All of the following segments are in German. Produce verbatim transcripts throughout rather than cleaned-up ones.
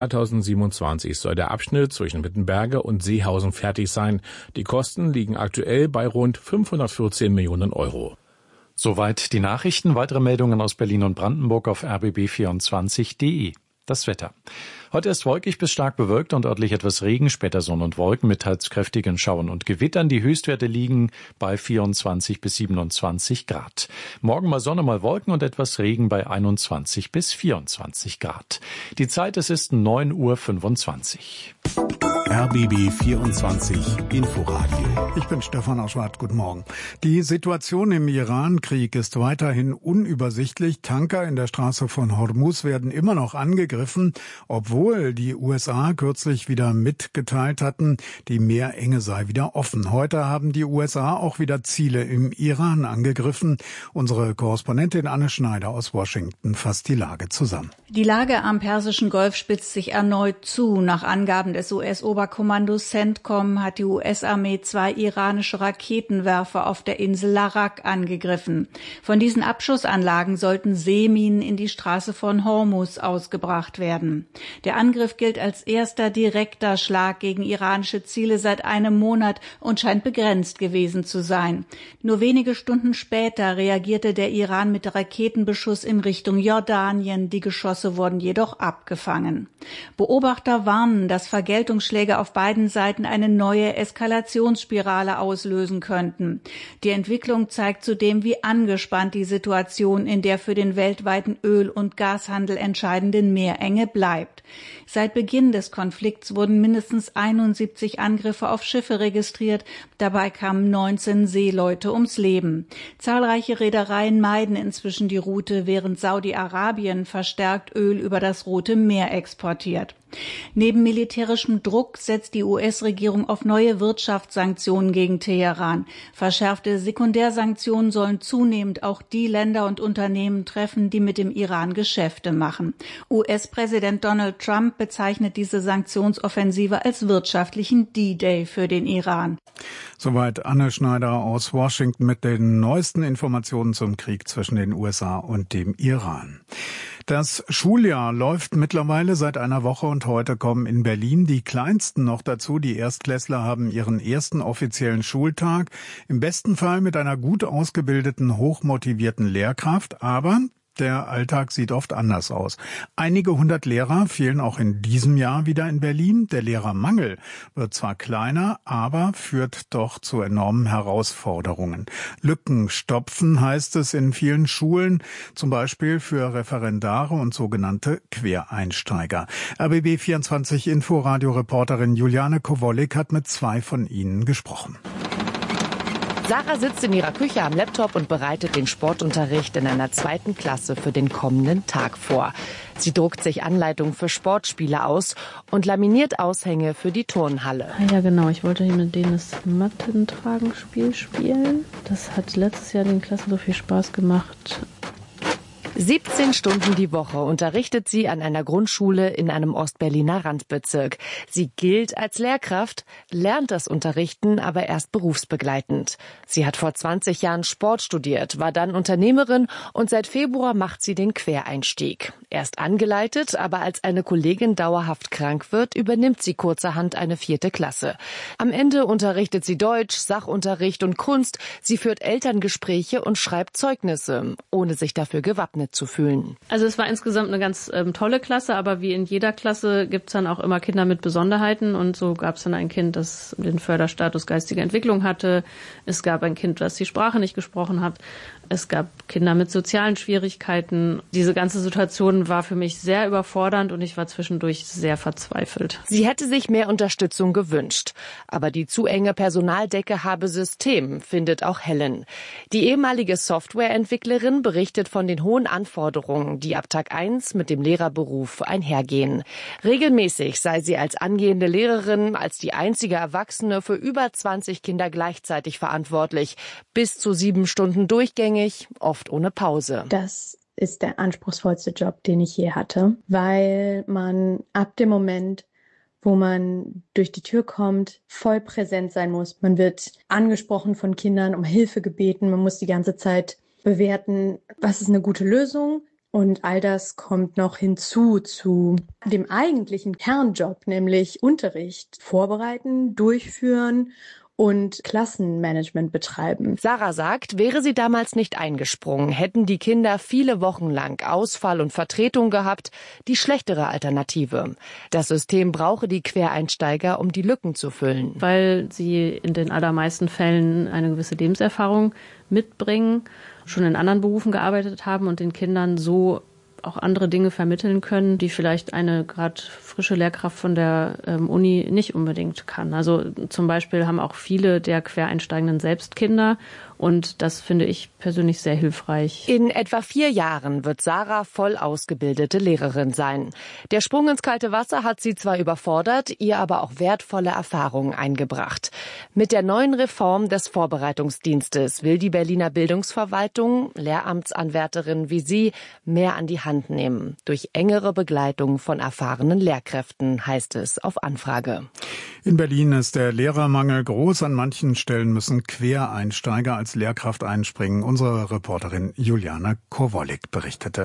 zweitausendsiebenundzwanzig soll der Abschnitt zwischen Wittenberge und Seehausen fertig sein. Die Kosten liegen aktuell bei rund fünfhundertvierzehn Millionen Euro. Soweit die Nachrichten. Weitere Meldungen aus Berlin und Brandenburg auf r b b vierundzwanzig punkt d e. Das Wetter. Heute ist wolkig bis stark bewölkt und örtlich etwas Regen, später Sonne und Wolken mit teils kräftigen Schauern und Gewittern. Die Höchstwerte liegen bei vierundzwanzig bis siebenundzwanzig Grad. Morgen mal Sonne, mal Wolken und etwas Regen bei einundzwanzig bis vierundzwanzig Grad. Die Zeit, es ist neun Uhr fünfundzwanzig. R B B vierundzwanzig Inforadio. Ich bin Stefan Auschwart. Guten Morgen. Die Situation im Iran-Krieg ist weiterhin unübersichtlich. Tanker in der Straße von Hormuz werden immer noch angegriffen, obwohl die U S A kürzlich wieder mitgeteilt hatten, die Meerenge sei wieder offen. Heute haben die U S A auch wieder Ziele im Iran angegriffen. Unsere Korrespondentin Anne Schneider aus Washington fasst die Lage zusammen. Die Lage am Persischen Golf spitzt sich erneut zu. Nach Angaben des U S-Oberkommandos CENTCOM hat die U S-Armee zwei iranische Raketenwerfer auf der Insel Larak angegriffen. Von diesen Abschussanlagen sollten Seeminen in die Straße von Hormuz ausgebracht werden. Der Angriff gilt als erster direkter Schlag gegen iranische Ziele seit einem Monat und scheint begrenzt gewesen zu sein. Nur wenige Stunden später reagierte der Iran mit Raketenbeschuss in Richtung Jordanien. Die Geschosse wurden jedoch abgefangen. Beobachter warnen, dass Vergeltungsschläge auf beiden Seiten eine neue Eskalationsspirale auslösen könnten. Die Entwicklung zeigt zudem, wie angespannt die Situation in der für den weltweiten Öl- und Gashandel entscheidenden Meerenge bleibt. Seit Beginn des Konflikts wurden mindestens einundsiebzig Angriffe auf Schiffe registriert. Dabei kamen neunzehn Seeleute ums Leben. Zahlreiche Reedereien meiden inzwischen die Route, während Saudi-Arabien verstärkt Öl über das Rote Meer exportiert. Neben militärischem Druck setzt die U S-Regierung auf neue Wirtschaftssanktionen gegen Teheran. Verschärfte Sekundärsanktionen sollen zunehmend auch die Länder und Unternehmen treffen, die mit dem Iran Geschäfte machen. U S-Präsident Donald Trump bezeichnet diese Sanktionsoffensive als wirtschaftlichen D-Day für den Iran. Soweit Anne Schneider aus Washington mit den neuesten Informationen zum Krieg zwischen den U S A und dem Iran. Das Schuljahr läuft mittlerweile seit einer Woche und heute kommen in Berlin die Kleinsten noch dazu. Die Erstklässler haben ihren ersten offiziellen Schultag. Im besten Fall mit einer gut ausgebildeten, hochmotivierten Lehrkraft, aber der Alltag sieht oft anders aus. Einige hundert Lehrer fehlen auch in diesem Jahr wieder in Berlin. Der Lehrermangel wird zwar kleiner, aber führt doch zu enormen Herausforderungen. Lücken stopfen heißt es in vielen Schulen, zum Beispiel für Referendare und sogenannte Quereinsteiger. R B B vierundzwanzig Inforadio-Reporterin Juliane Kowolik hat mit zwei von ihnen gesprochen. Sarah sitzt in ihrer Küche am Laptop und bereitet den Sportunterricht in einer zweiten Klasse für den kommenden Tag vor. Sie druckt sich Anleitungen für Sportspiele aus und laminiert Aushänge für die Turnhalle. Ah ja, genau. Ich wollte hier mit denen das Mattentragenspiel spielen. Das hat letztes Jahr den Klassen so viel Spaß gemacht. siebzehn Stunden die Woche unterrichtet sie an einer Grundschule in einem Ostberliner Randbezirk. Sie gilt als Lehrkraft, lernt das Unterrichten aber erst berufsbegleitend. Sie hat vor zwanzig Jahren Sport studiert, war dann Unternehmerin und seit Februar macht sie den Quereinstieg. Erst angeleitet, aber als eine Kollegin dauerhaft krank wird, übernimmt sie kurzerhand eine vierte Klasse. Am Ende unterrichtet sie Deutsch, Sachunterricht und Kunst. Sie führt Elterngespräche und schreibt Zeugnisse, ohne sich dafür gewappnet zu fühlen. Also es war insgesamt eine ganz ähm, tolle Klasse, aber wie in jeder Klasse gibt es dann auch immer Kinder mit Besonderheiten und so gab es dann ein Kind, das den Förderstatus geistige Entwicklung hatte. Es gab ein Kind, das die Sprache nicht gesprochen hat. Es gab Kinder mit sozialen Schwierigkeiten. Diese ganze Situation war für mich sehr überfordernd und ich war zwischendurch sehr verzweifelt. Sie hätte sich mehr Unterstützung gewünscht. Aber die zu enge Personaldecke habe System, findet auch Helen. Die ehemalige Softwareentwicklerin berichtet von den hohen Anforderungen, die ab Tag eins mit dem Lehrerberuf einhergehen. Regelmäßig sei sie als angehende Lehrerin, als die einzige Erwachsene für über zwanzig Kinder gleichzeitig verantwortlich. Bis zu sieben Stunden durchgängig, oft ohne Pause. Das ist der anspruchsvollste Job, den ich je hatte, weil man ab dem Moment, wo man durch die Tür kommt, voll präsent sein muss. Man wird angesprochen von Kindern, um Hilfe gebeten. Man muss die ganze Zeit bewerten, was ist eine gute Lösung, Und all das kommt noch hinzu zu dem eigentlichen Kernjob, nämlich Unterricht vorbereiten, durchführen und Klassenmanagement betreiben. Sarah sagt, wäre sie damals nicht eingesprungen, hätten die Kinder viele Wochen lang Ausfall und Vertretung gehabt, die schlechtere Alternative. Das System brauche die Quereinsteiger, um die Lücken zu füllen. Weil sie in den allermeisten Fällen eine gewisse Lebenserfahrung mitbringen, schon in anderen Berufen gearbeitet haben und den Kindern so auch andere Dinge vermitteln können, die vielleicht eine gerade frische Lehrkraft von der ähm, Uni nicht unbedingt kann. Also zum Beispiel haben auch viele der Quereinsteigenden selbst Kinder und das finde ich persönlich sehr hilfreich. In etwa vier Jahren wird Sarah voll ausgebildete Lehrerin sein. Der Sprung ins kalte Wasser hat sie zwar überfordert, ihr aber auch wertvolle Erfahrungen eingebracht. Mit der neuen Reform des Vorbereitungsdienstes will die Berliner Bildungsverwaltung Lehramtsanwärterinnen wie sie mehr an die Hand nehmen. Durch engere Begleitung von erfahrenen Lehrkräften, heißt es auf Anfrage. In Berlin ist der Lehrermangel groß. An manchen Stellen müssen Quereinsteiger als Lehrkraft einspringen. Unsere Reporterin Juliane Kowalik berichtete.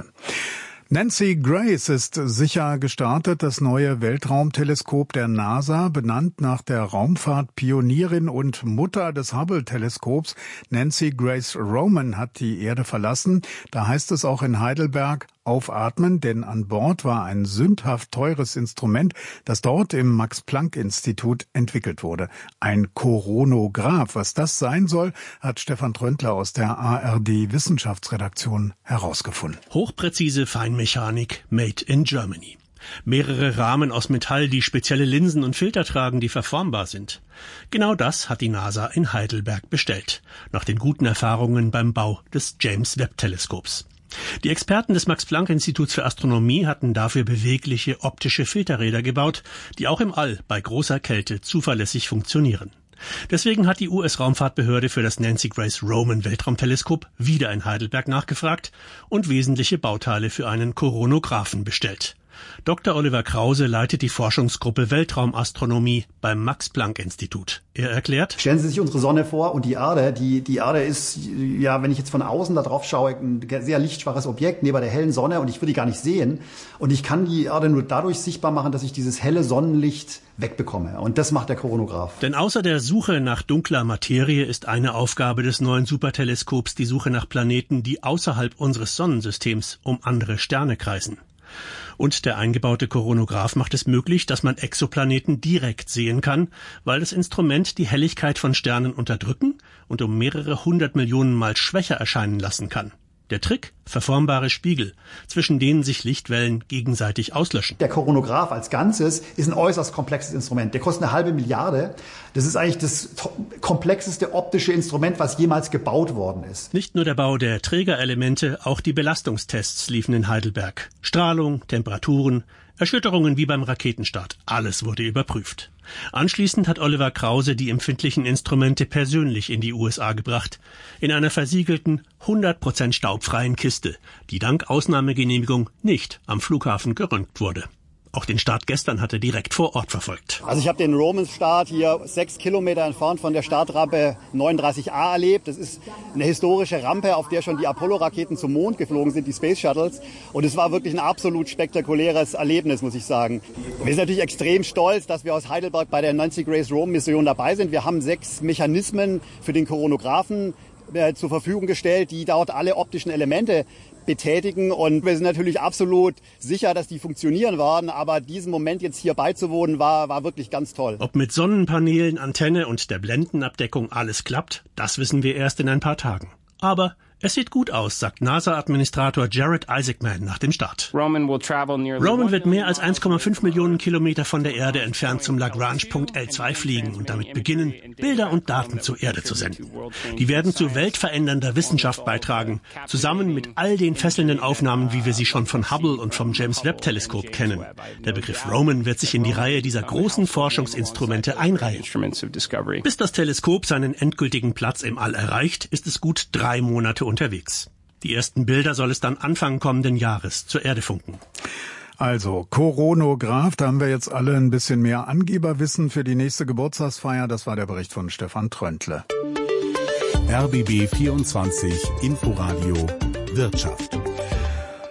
Nancy Grace ist sicher gestartet. Das neue Weltraumteleskop der NASA, benannt nach der Raumfahrtpionierin und Mutter des Hubble-Teleskops, Nancy Grace Roman, hat die Erde verlassen. Da heißt es auch in Heidelberg: Aufatmen, denn an Bord war ein sündhaft teures Instrument, das dort im Max-Planck-Institut entwickelt wurde. Ein Koronograph. Was das sein soll, hat Stefan Tröndler aus der A R D-Wissenschaftsredaktion herausgefunden. Hochpräzise Feinmechanik made in Germany. Mehrere Rahmen aus Metall, die spezielle Linsen und Filter tragen, die verformbar sind. Genau das hat die NASA in Heidelberg bestellt, nach den guten Erfahrungen beim Bau des James-Webb-Teleskops. Die Experten des Max-Planck-Instituts für Astronomie hatten dafür bewegliche optische Filterräder gebaut, die auch im All bei großer Kälte zuverlässig funktionieren. Deswegen hat die U S-Raumfahrtbehörde für das Nancy Grace Roman Weltraumteleskop wieder in Heidelberg nachgefragt und wesentliche Bauteile für einen Koronographen bestellt. Doktor Oliver Krause leitet die Forschungsgruppe Weltraumastronomie beim Max-Planck-Institut. Er erklärt: Stellen Sie sich unsere Sonne vor und die Erde. Die, die Erde ist, ja, wenn ich jetzt von außen da drauf schaue, ein sehr lichtschwaches Objekt neben der hellen Sonne und ich würde die gar nicht sehen. Und ich kann die Erde nur dadurch sichtbar machen, dass ich dieses helle Sonnenlicht wegbekomme. Und das macht der Koronograph. Denn außer der Suche nach dunkler Materie ist eine Aufgabe des neuen Superteleskops die Suche nach Planeten, die außerhalb unseres Sonnensystems um andere Sterne kreisen. Und der eingebaute Koronograph macht es möglich, dass man Exoplaneten direkt sehen kann, weil das Instrument die Helligkeit von Sternen unterdrücken und um mehrere hundert Millionen Mal schwächer erscheinen lassen kann. Der Trick? Verformbare Spiegel, zwischen denen sich Lichtwellen gegenseitig auslöschen. Der Koronograph als Ganzes ist ein äußerst komplexes Instrument. Der kostet eine halbe Milliarde. Das ist eigentlich das komplexeste optische Instrument, was jemals gebaut worden ist. Nicht nur der Bau der Trägerelemente, auch die Belastungstests liefen in Heidelberg. Strahlung, Temperaturen, Erschütterungen wie beim Raketenstart. Alles wurde überprüft. Anschließend hat Oliver Krause die empfindlichen Instrumente persönlich in die U S A gebracht. In einer versiegelten, hundert Prozent staubfreien Kiste, die dank Ausnahmegenehmigung nicht am Flughafen geröntgt wurde. Auch den Start gestern hat er direkt vor Ort verfolgt. Also ich habe den Roman-Start hier sechs Kilometer entfernt von der Startrampe neununddreißig A erlebt. Das ist eine historische Rampe, auf der schon die Apollo-Raketen zum Mond geflogen sind, die Space Shuttles. Und es war wirklich ein absolut spektakuläres Erlebnis, muss ich sagen. Wir sind natürlich extrem stolz, dass wir aus Heidelberg bei der Nancy Grace Roman-Mission dabei sind. Wir haben sechs Mechanismen für den Koronographen äh, zur Verfügung gestellt, die dort alle optischen Elemente betätigen, und wir sind natürlich absolut sicher, dass die funktionieren werden, aber diesen Moment jetzt hier beizuwohnen, war, war wirklich ganz toll. Ob mit Sonnenpaneelen, Antenne und der Blendenabdeckung alles klappt, das wissen wir erst in ein paar Tagen. Aber es sieht gut aus, sagt NASA-Administrator Jared Isaacman nach dem Start. Roman wird mehr als eins Komma fünf Millionen Kilometer von der Erde entfernt zum Lagrange-Punkt L zwei fliegen und damit beginnen, Bilder und Daten zur Erde zu senden. Die werden zu weltverändernder Wissenschaft beitragen, zusammen mit all den fesselnden Aufnahmen, wie wir sie schon von Hubble und vom James-Webb-Teleskop kennen. Der Begriff Roman wird sich in die Reihe dieser großen Forschungsinstrumente einreihen. Bis das Teleskop seinen endgültigen Platz im All erreicht, ist es gut drei Monate unterwegs. Die ersten Bilder soll es dann Anfang kommenden Jahres zur Erde funken. Also, Koronograph, da haben wir jetzt alle ein bisschen mehr Angeberwissen für die nächste Geburtstagsfeier. Das war der Bericht von Stefan Tröndle. R B B vierundzwanzig Inforadio Wirtschaft.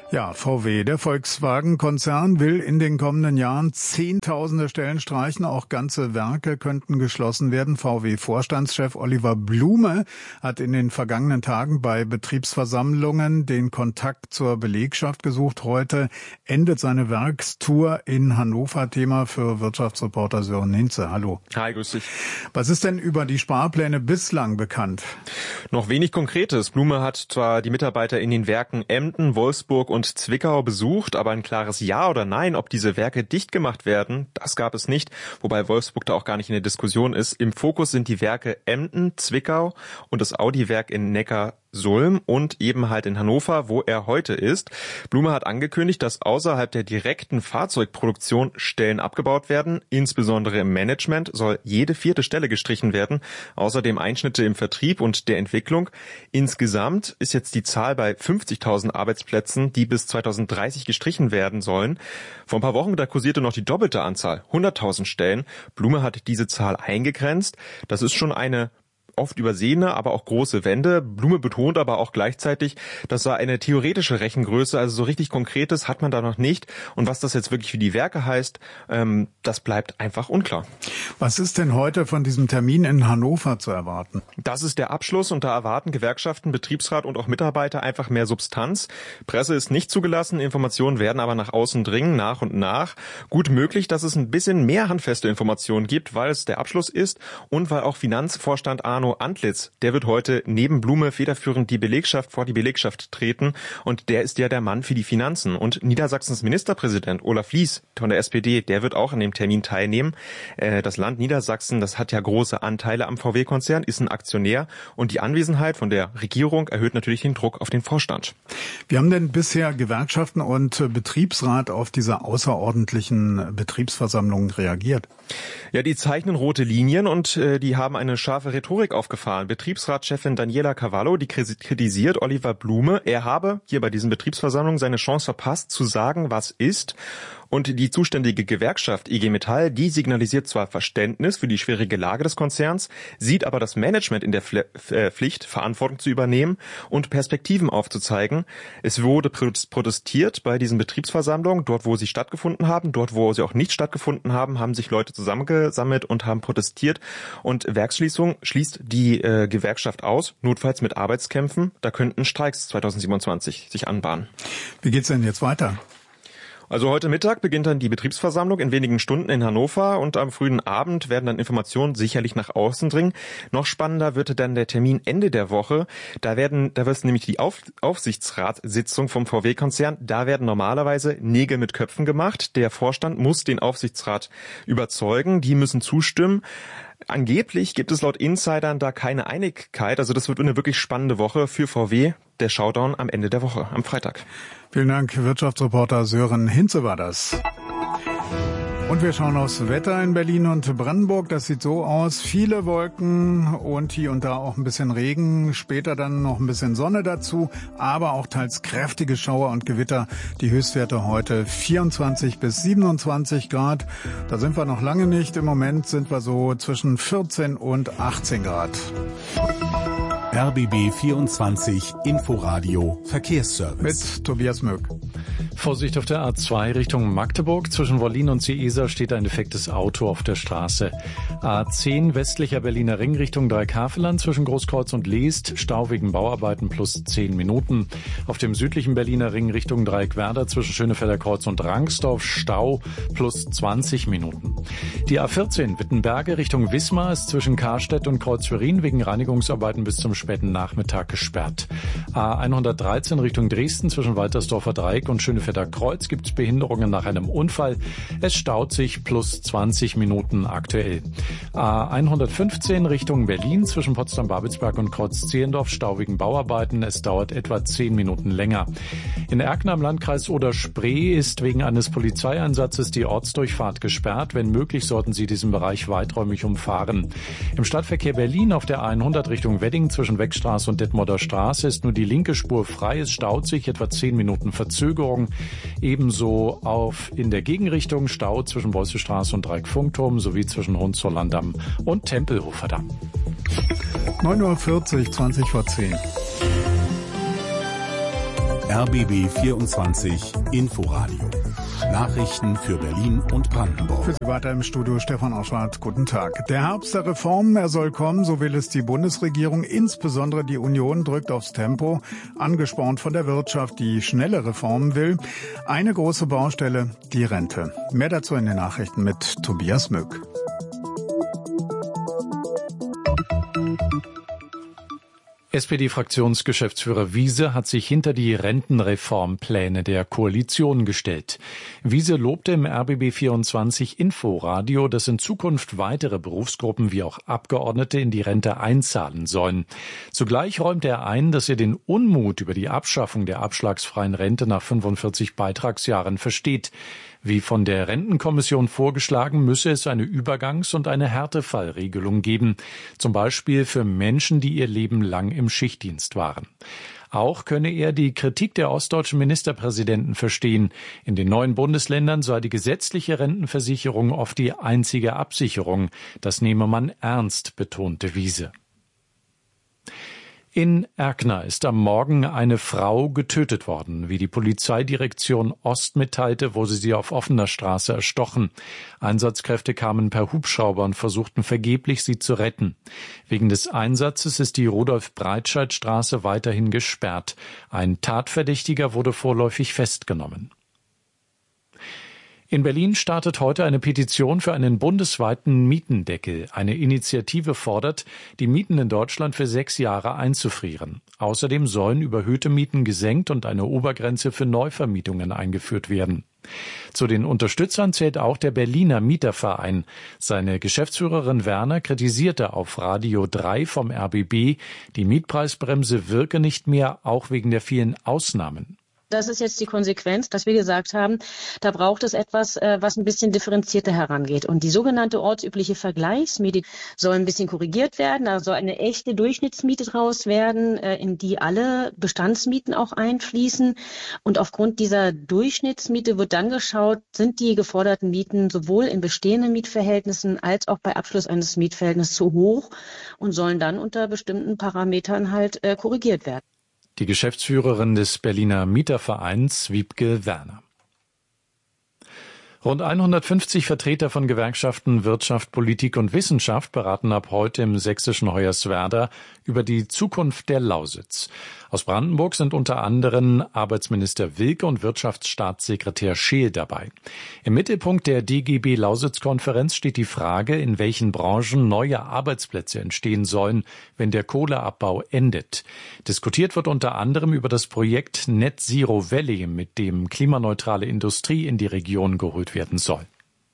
Ja, V W, der Volkswagen-Konzern, will in den kommenden Jahren Zehntausende Stellen streichen. Auch ganze Werke könnten geschlossen werden. V W-Vorstandschef Oliver Blume hat in den vergangenen Tagen bei Betriebsversammlungen den Kontakt zur Belegschaft gesucht. Heute endet seine Werkstour in Hannover. Thema für Wirtschaftsreporter Sören Hinze. Hallo. Hi, grüß dich. Was ist denn über die Sparpläne bislang bekannt? Noch wenig Konkretes. Blume hat zwar die Mitarbeiter in den Werken Emden, Wolfsburg und Zwickau besucht, aber ein klares Ja oder Nein, ob diese Werke dicht gemacht werden, das gab es nicht, wobei Wolfsburg da auch gar nicht in der Diskussion ist. Im Fokus sind die Werke Emden, Zwickau und das Audi-Werk in Neckarsulm und eben halt in Hannover, wo er heute ist. Blume hat angekündigt, dass außerhalb der direkten Fahrzeugproduktion Stellen abgebaut werden. Insbesondere im Management soll jede vierte Stelle gestrichen werden. Außerdem Einschnitte im Vertrieb und der Entwicklung. Insgesamt ist jetzt die Zahl bei fünfzigtausend Arbeitsplätzen, die bis zweitausenddreißig gestrichen werden sollen. Vor ein paar Wochen, da kursierte noch die doppelte Anzahl, hunderttausend Stellen. Blume hat diese Zahl eingegrenzt. Das ist schon eine oft übersehene, aber auch große Wende. Blume betont aber auch gleichzeitig, das sei eine theoretische Rechengröße, also so richtig Konkretes hat man da noch nicht. Und was das jetzt wirklich für die Werke heißt, ähm, das bleibt einfach unklar. Was ist denn heute von diesem Termin in Hannover zu erwarten? Das ist der Abschluss und da erwarten Gewerkschaften, Betriebsrat und auch Mitarbeiter einfach mehr Substanz. Presse ist nicht zugelassen, Informationen werden aber nach außen dringen, nach und nach. Gut möglich, dass es ein bisschen mehr handfeste Informationen gibt, weil es der Abschluss ist und weil auch Finanzvorstand Arno Antlitz, der wird heute neben Blume federführend die Belegschaft vor die Belegschaft treten und der ist ja der Mann für die Finanzen. Und Niedersachsens Ministerpräsident Olaf Lies von der S P D, der wird auch an dem Termin teilnehmen. Das Land Niedersachsen, das hat ja große Anteile am V W-Konzern, ist ein Aktionär und die Anwesenheit von der Regierung erhöht natürlich den Druck auf den Vorstand. Wie haben denn bisher Gewerkschaften und Betriebsrat auf diese außerordentlichen Betriebsversammlungen reagiert? Ja, die zeichnen rote Linien und äh, die haben eine scharfe Rhetorik aufgefahren. Betriebsratschefin Daniela Cavallo, die kritisiert Oliver Blume. Er habe hier bei diesen Betriebsversammlungen seine Chance verpasst, zu sagen, was ist. Und die zuständige Gewerkschaft I G Metall, die signalisiert zwar Verständnis für die schwierige Lage des Konzerns, sieht aber das Management in der Pflicht, Verantwortung zu übernehmen und Perspektiven aufzuzeigen. Es wurde protestiert bei diesen Betriebsversammlungen, dort wo sie stattgefunden haben, dort wo sie auch nicht stattgefunden haben, haben sich Leute zusammengesammelt und haben protestiert. Und Werksschließung schließt die äh, Gewerkschaft aus, notfalls mit Arbeitskämpfen. Da könnten Streiks zweitausendsiebenundzwanzig sich anbahnen. Wie geht's denn jetzt weiter? Also heute Mittag beginnt dann die Betriebsversammlung in wenigen Stunden in Hannover und am frühen Abend werden dann Informationen sicherlich nach außen dringen. Noch spannender wird dann der Termin Ende der Woche. Da werden, da wird es nämlich die Auf, Aufsichtsratssitzung vom V W-Konzern. Da werden normalerweise Nägel mit Köpfen gemacht. Der Vorstand muss den Aufsichtsrat überzeugen. Die müssen zustimmen. Angeblich gibt es laut Insidern da keine Einigkeit. Also das wird eine wirklich spannende Woche für V W. Der Showdown am Ende der Woche, am Freitag. Vielen Dank, Wirtschaftsreporter Sören Hinze war das. Und wir schauen aufs Wetter in Berlin und Brandenburg. Das sieht so aus. Viele Wolken und hier und da auch ein bisschen Regen. Später dann noch ein bisschen Sonne dazu, aber auch teils kräftige Schauer und Gewitter. Die Höchstwerte heute vierundzwanzig bis siebenundzwanzig Grad. Da sind wir noch lange nicht. Im Moment sind wir so zwischen vierzehn und achtzehn Grad. R B B vierundzwanzig Inforadio Verkehrsservice. Mit Tobias Möck. Vorsicht auf der A zwei Richtung Magdeburg. Zwischen Wollin und Seesa steht ein defektes Auto auf der Straße. A zehn westlicher Berliner Ring Richtung Dreieckhaveland zwischen Großkreuz und Leest. Stau wegen Bauarbeiten plus zehn Minuten. Auf dem südlichen Berliner Ring Richtung Dreieckwerder zwischen Schönefelder Kreuz und Rangsdorf Stau plus zwanzig Minuten. Die A vierzehn Wittenberge Richtung Wismar ist zwischen Karstedt und Kreuz Schwerin wegen Reinigungsarbeiten bis zum späten Nachmittag gesperrt. A hundertdreizehn Richtung Dresden zwischen Waltersdorfer Dreieck und Schönefelder Kreuz gibt es Behinderungen nach einem Unfall. Es staut sich plus zwanzig Minuten aktuell. A hundertfünfzehn Richtung Berlin zwischen Potsdam-Babelsberg und Kreuz-Zehlendorf Stau wegen Bauarbeiten. Es dauert etwa zehn Minuten länger. In Erkner im Landkreis Oder-Spree ist wegen eines Polizeieinsatzes die Ortsdurchfahrt gesperrt. Wenn möglich, sollten Sie diesen Bereich weiträumig umfahren. Im Stadtverkehr Berlin auf der hundert Richtung Wedding zwischen Weckstraße und Detmolder Straße ist nur die linke Spur frei. Es staut sich etwa zehn Minuten Verzögerung. Ebenso auf in der Gegenrichtung Stau zwischen Bolzestraße und Dreieck-Funkturm sowie zwischen Hohenzollern-Damm und Tempelhofer-Damm. neun Uhr vierzig, zwanzig vor zehn. R B B vierundzwanzig Inforadio. Nachrichten für Berlin und Brandenburg. Für Sie weiter im Studio Stefan Oschwart. Guten Tag. Der Herbst der Reformen, er soll kommen, so will es die Bundesregierung. Insbesondere die Union drückt aufs Tempo, angespornt von der Wirtschaft, die schnelle Reformen will. Eine große Baustelle, die Rente. Mehr dazu in den Nachrichten mit Tobias Mück. S P D-Fraktionsgeschäftsführer Wiese hat sich hinter die Rentenreformpläne der Koalition gestellt. Wiese lobte im R B B vierundzwanzig Inforadio, dass in Zukunft weitere Berufsgruppen wie auch Abgeordnete in die Rente einzahlen sollen. Zugleich räumte er ein, dass er den Unmut über die Abschaffung der abschlagsfreien Rente nach fünfundvierzig Beitragsjahren versteht. Wie von der Rentenkommission vorgeschlagen, müsse es eine Übergangs- und eine Härtefallregelung geben, zum Beispiel für Menschen, die ihr Leben lang im Schichtdienst waren. Auch könne er die Kritik der ostdeutschen Ministerpräsidenten verstehen. In den neuen Bundesländern sei die gesetzliche Rentenversicherung oft die einzige Absicherung. Das nehme man ernst, betonte Wiese. In Erkner ist am Morgen eine Frau getötet worden, wie die Polizeidirektion Ost mitteilte, wurde sie auf offener Straße erstochen. Einsatzkräfte kamen per Hubschrauber und versuchten vergeblich, sie zu retten. Wegen des Einsatzes ist die Rudolf-Breitscheid-Straße weiterhin gesperrt. Ein Tatverdächtiger wurde vorläufig festgenommen. In Berlin startet heute eine Petition für einen bundesweiten Mietendeckel. Eine Initiative fordert, die Mieten in Deutschland für sechs Jahre einzufrieren. Außerdem sollen überhöhte Mieten gesenkt und eine Obergrenze für Neuvermietungen eingeführt werden. Zu den Unterstützern zählt auch der Berliner Mieterverein. Seine Geschäftsführerin Werner kritisierte auf Radio drei vom R B B, die Mietpreisbremse wirke nicht mehr, auch wegen der vielen Ausnahmen. Das ist jetzt die Konsequenz, dass wir gesagt haben, da braucht es etwas, was ein bisschen differenzierter herangeht. Und die sogenannte ortsübliche Vergleichsmiete soll ein bisschen korrigiert werden. Da soll eine echte Durchschnittsmiete draus werden, in die alle Bestandsmieten auch einfließen. Und aufgrund dieser Durchschnittsmiete wird dann geschaut, sind die geforderten Mieten sowohl in bestehenden Mietverhältnissen als auch bei Abschluss eines Mietverhältnisses zu hoch und sollen dann unter bestimmten Parametern halt korrigiert werden. Die Geschäftsführerin des Berliner Mietervereins, Wiebke Werner. Rund hundertfünfzig Vertreter von Gewerkschaften, Wirtschaft, Politik und Wissenschaft beraten ab heute im sächsischen Hoyerswerda über die Zukunft der Lausitz. Aus Brandenburg sind unter anderem Arbeitsminister Wilke und Wirtschaftsstaatssekretär Scheel dabei. Im Mittelpunkt der D G B-Lausitz-Konferenz steht die Frage, in welchen Branchen neue Arbeitsplätze entstehen sollen, wenn der Kohleabbau endet. Diskutiert wird unter anderem über das Projekt Net Zero Valley, mit dem klimaneutrale Industrie in die Region geholt werden soll.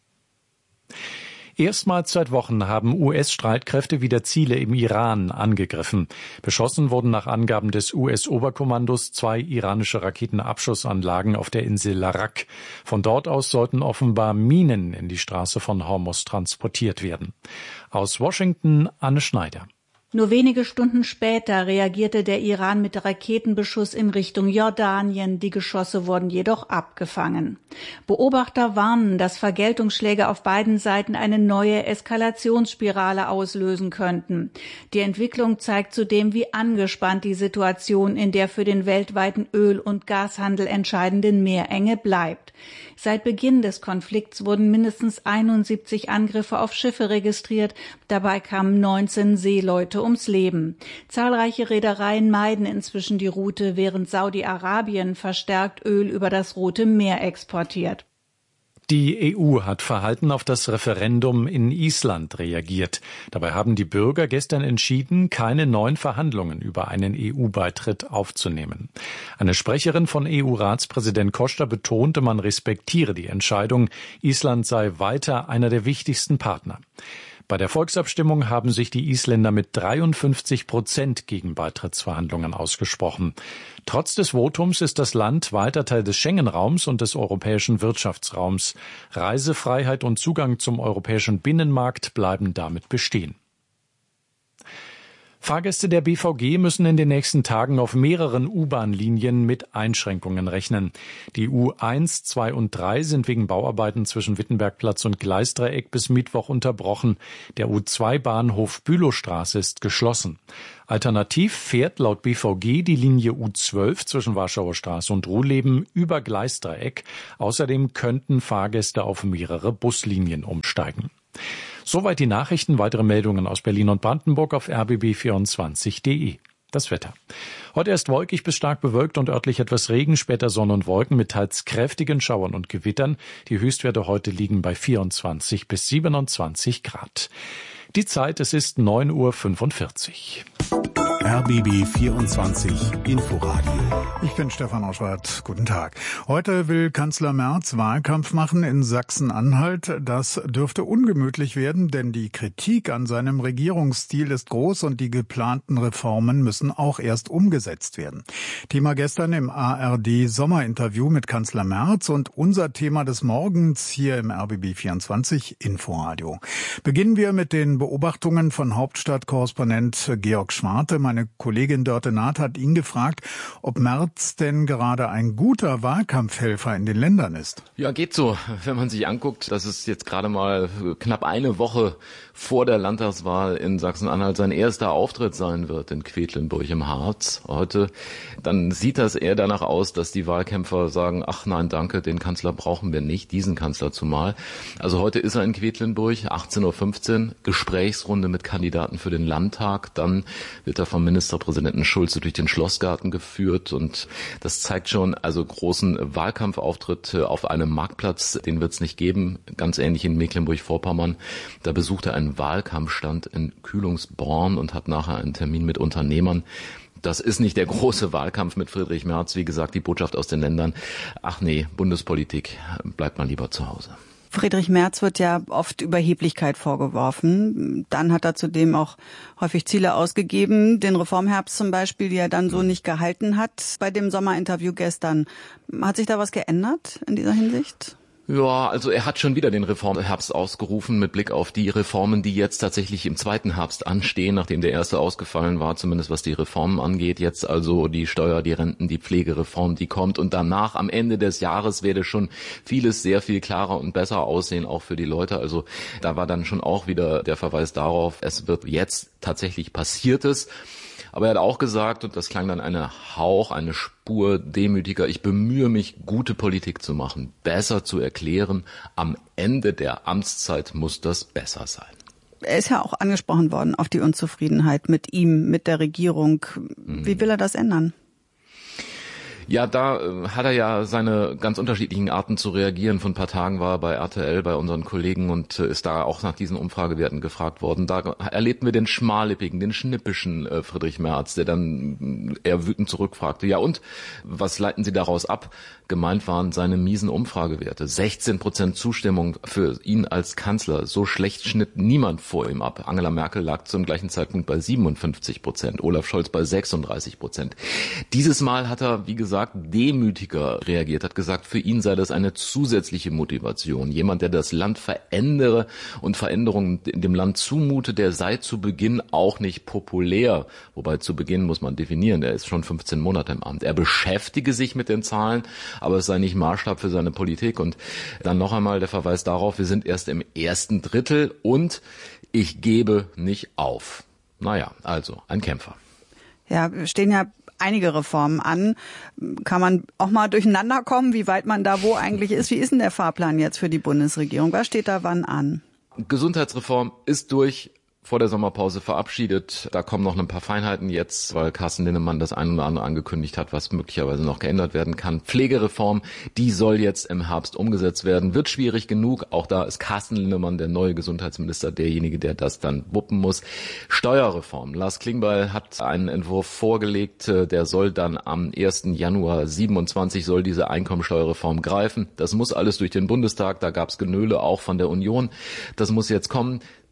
Erstmals seit Wochen haben U S-Streitkräfte wieder Ziele im Iran angegriffen. Beschossen wurden nach Angaben des U S-Oberkommandos zwei iranische Raketenabschussanlagen auf der Insel Larak. Von dort aus sollten offenbar Minen in die Straße von Hormuz transportiert werden. Aus Washington Anne Schneider. Nur wenige Stunden später reagierte der Iran mit Raketenbeschuss in Richtung Jordanien. Die Geschosse wurden jedoch abgefangen. Beobachter warnen, dass Vergeltungsschläge auf beiden Seiten eine neue Eskalationsspirale auslösen könnten. Die Entwicklung zeigt zudem, wie angespannt die Situation in der für den weltweiten Öl- und Gashandel entscheidenden Meerenge bleibt. Seit Beginn des Konflikts wurden mindestens einundsiebzig Angriffe auf Schiffe registriert. Dabei kamen neunzehn Seeleute ums Leben. Zahlreiche Reedereien meiden inzwischen die Route, während Saudi-Arabien verstärkt Öl über das Rote Meer exportiert. Die E U hat verhalten auf das Referendum in Island reagiert. Dabei haben die Bürger gestern entschieden, keine neuen Verhandlungen über einen E U-Beitritt aufzunehmen. Eine Sprecherin von E U-Ratspräsident Costa betonte, man respektiere die Entscheidung, Island sei weiter einer der wichtigsten Partner. Bei der Volksabstimmung haben sich die Isländer mit dreiundfünfzig Prozent gegen Beitrittsverhandlungen ausgesprochen. Trotz des Votums ist das Land weiter Teil des Schengen-Raums und des europäischen Wirtschaftsraums. Reisefreiheit und Zugang zum europäischen Binnenmarkt bleiben damit bestehen. Fahrgäste der B V G müssen in den nächsten Tagen auf mehreren U-Bahn-Linien mit Einschränkungen rechnen. Die U eins, zwei und drei sind wegen Bauarbeiten zwischen Wittenbergplatz und Gleisdreieck bis Mittwoch unterbrochen. Der U zwei Bahnhof Bülowstraße ist geschlossen. Alternativ fährt laut B V G die Linie U zwölf zwischen Warschauer Straße und Ruhleben über Gleisdreieck. Außerdem könnten Fahrgäste auf mehrere Buslinien umsteigen. Soweit die Nachrichten. Weitere Meldungen aus Berlin und Brandenburg auf r b b vierundzwanzig punkt d e. Das Wetter. Heute erst wolkig bis stark bewölkt und örtlich etwas Regen, später Sonne und Wolken mit teils kräftigen Schauern und Gewittern. Die Höchstwerte heute liegen bei vierundzwanzig bis siebenundzwanzig Grad. Die Zeit, es ist neun Uhr fünfundvierzig. R B B vierundzwanzig Inforadio. Ich bin Stefan Oschwart. Guten Tag. Heute will Kanzler Merz Wahlkampf machen in Sachsen-Anhalt. Das dürfte ungemütlich werden, denn die Kritik an seinem Regierungsstil ist groß und die geplanten Reformen müssen auch erst umgesetzt werden. Thema gestern im A R D-Sommerinterview mit Kanzler Merz und unser Thema des Morgens hier im R B B vierundzwanzig Inforadio. Beginnen wir mit den Beobachtungen von Hauptstadtkorrespondent Georg Schwarte. Meine Kollegin Dörte Naht hat ihn gefragt, ob Merz denn gerade ein guter Wahlkampfhelfer in den Ländern ist. Ja, geht so. Wenn man sich anguckt, dass es jetzt gerade mal knapp eine Woche vor der Landtagswahl in Sachsen-Anhalt sein erster Auftritt sein wird in Quedlinburg im Harz heute, dann sieht das eher danach aus, dass die Wahlkämpfer sagen, ach nein, danke, den Kanzler brauchen wir nicht, diesen Kanzler zumal. Also heute ist er in Quedlinburg, achtzehn Uhr fünfzehn, Gesprächsrunde mit Kandidaten für den Landtag, dann wird er vom Ministerpräsidenten Schulze durch den Schlossgarten geführt und das zeigt schon, also großen Wahlkampfauftritt auf einem Marktplatz, den wird es nicht geben, ganz ähnlich in Mecklenburg-Vorpommern. Da besucht er einen Wahlkampfstand in Kühlungsborn und hat nachher einen Termin mit Unternehmern. Das ist nicht der große Wahlkampf mit Friedrich Merz, wie gesagt, die Botschaft aus den Ländern. Ach nee, Bundespolitik, bleibt mal lieber zu Hause. Friedrich Merz wird ja oft Überheblichkeit vorgeworfen. Dann hat er zudem auch häufig Ziele ausgegeben, den Reformherbst zum Beispiel, die er dann so nicht gehalten hat. Bei dem Sommerinterview gestern, hat sich da was geändert in dieser Hinsicht? Ja, also er hat schon wieder den Reformherbst ausgerufen mit Blick auf die Reformen, die jetzt tatsächlich im zweiten Herbst anstehen, nachdem der erste ausgefallen war, zumindest was die Reformen angeht. Jetzt also die Steuer, die Renten, die Pflegereform, die kommt. Und danach, am Ende des Jahres, werde schon vieles sehr viel klarer und besser aussehen, auch für die Leute. Also da war dann schon auch wieder der Verweis darauf, es wird jetzt tatsächlich Passiertes. Aber er hat auch gesagt, und das klang dann eine Hauch, eine Spur demütiger, ich bemühe mich, gute Politik zu machen, besser zu erklären. Am Ende der Amtszeit muss das besser sein. Er ist ja auch angesprochen worden auf die Unzufriedenheit mit ihm, mit der Regierung. Wie will er das ändern? Ja, da äh, hat er ja seine ganz unterschiedlichen Arten zu reagieren. Vor ein paar Tagen war er bei R T L bei unseren Kollegen und äh, ist da auch nach diesen Umfragewerten gefragt worden. Da erlebten wir den schmallippigen, den schnippischen äh, Friedrich Merz, der dann äh, eher wütend zurückfragte. Ja und, was leiten Sie daraus ab? Gemeint waren seine miesen Umfragewerte. sechzehn Prozent Zustimmung für ihn als Kanzler. So schlecht schnitt niemand vor ihm ab. Angela Merkel lag zum gleichen Zeitpunkt bei siebenundfünfzig Prozent, Olaf Scholz bei sechsunddreißig Prozent. Dieses Mal hat er, wie gesagt, demütiger reagiert, hat gesagt, für ihn sei das eine zusätzliche Motivation. Jemand, der das Land verändere und Veränderungen in dem Land zumute, der sei zu Beginn auch nicht populär. Wobei zu Beginn muss man definieren, er ist schon fünfzehn Monate im Amt. Er beschäftige sich mit den Zahlen, aber es sei nicht Maßstab für seine Politik. Und dann noch einmal der Verweis darauf, wir sind erst im ersten Drittel und ich gebe nicht auf. Naja, also ein Kämpfer. Ja, wir stehen ja einige Reformen an. Kann man auch mal durcheinander kommen, wie weit man da wo eigentlich ist? Wie ist denn der Fahrplan jetzt für die Bundesregierung? Was steht da wann an? Gesundheitsreform ist durch. Vor der Sommerpause verabschiedet. Da kommen noch ein paar Feinheiten jetzt, weil Carsten Linnemann das ein oder andere angekündigt hat, was möglicherweise noch geändert werden kann. Pflegereform, die soll jetzt im Herbst umgesetzt werden. Wird schwierig genug. Auch da ist Carsten Linnemann, der neue Gesundheitsminister, derjenige, der das dann wuppen muss. Steuerreform. Lars Klingbeil hat einen Entwurf vorgelegt. Der soll dann am ersten Januar siebenundzwanzig soll diese Einkommensteuerreform greifen. Das muss alles durch den Bundestag. Da gab es Genöle auch von der Union. Das muss jetzt kommen.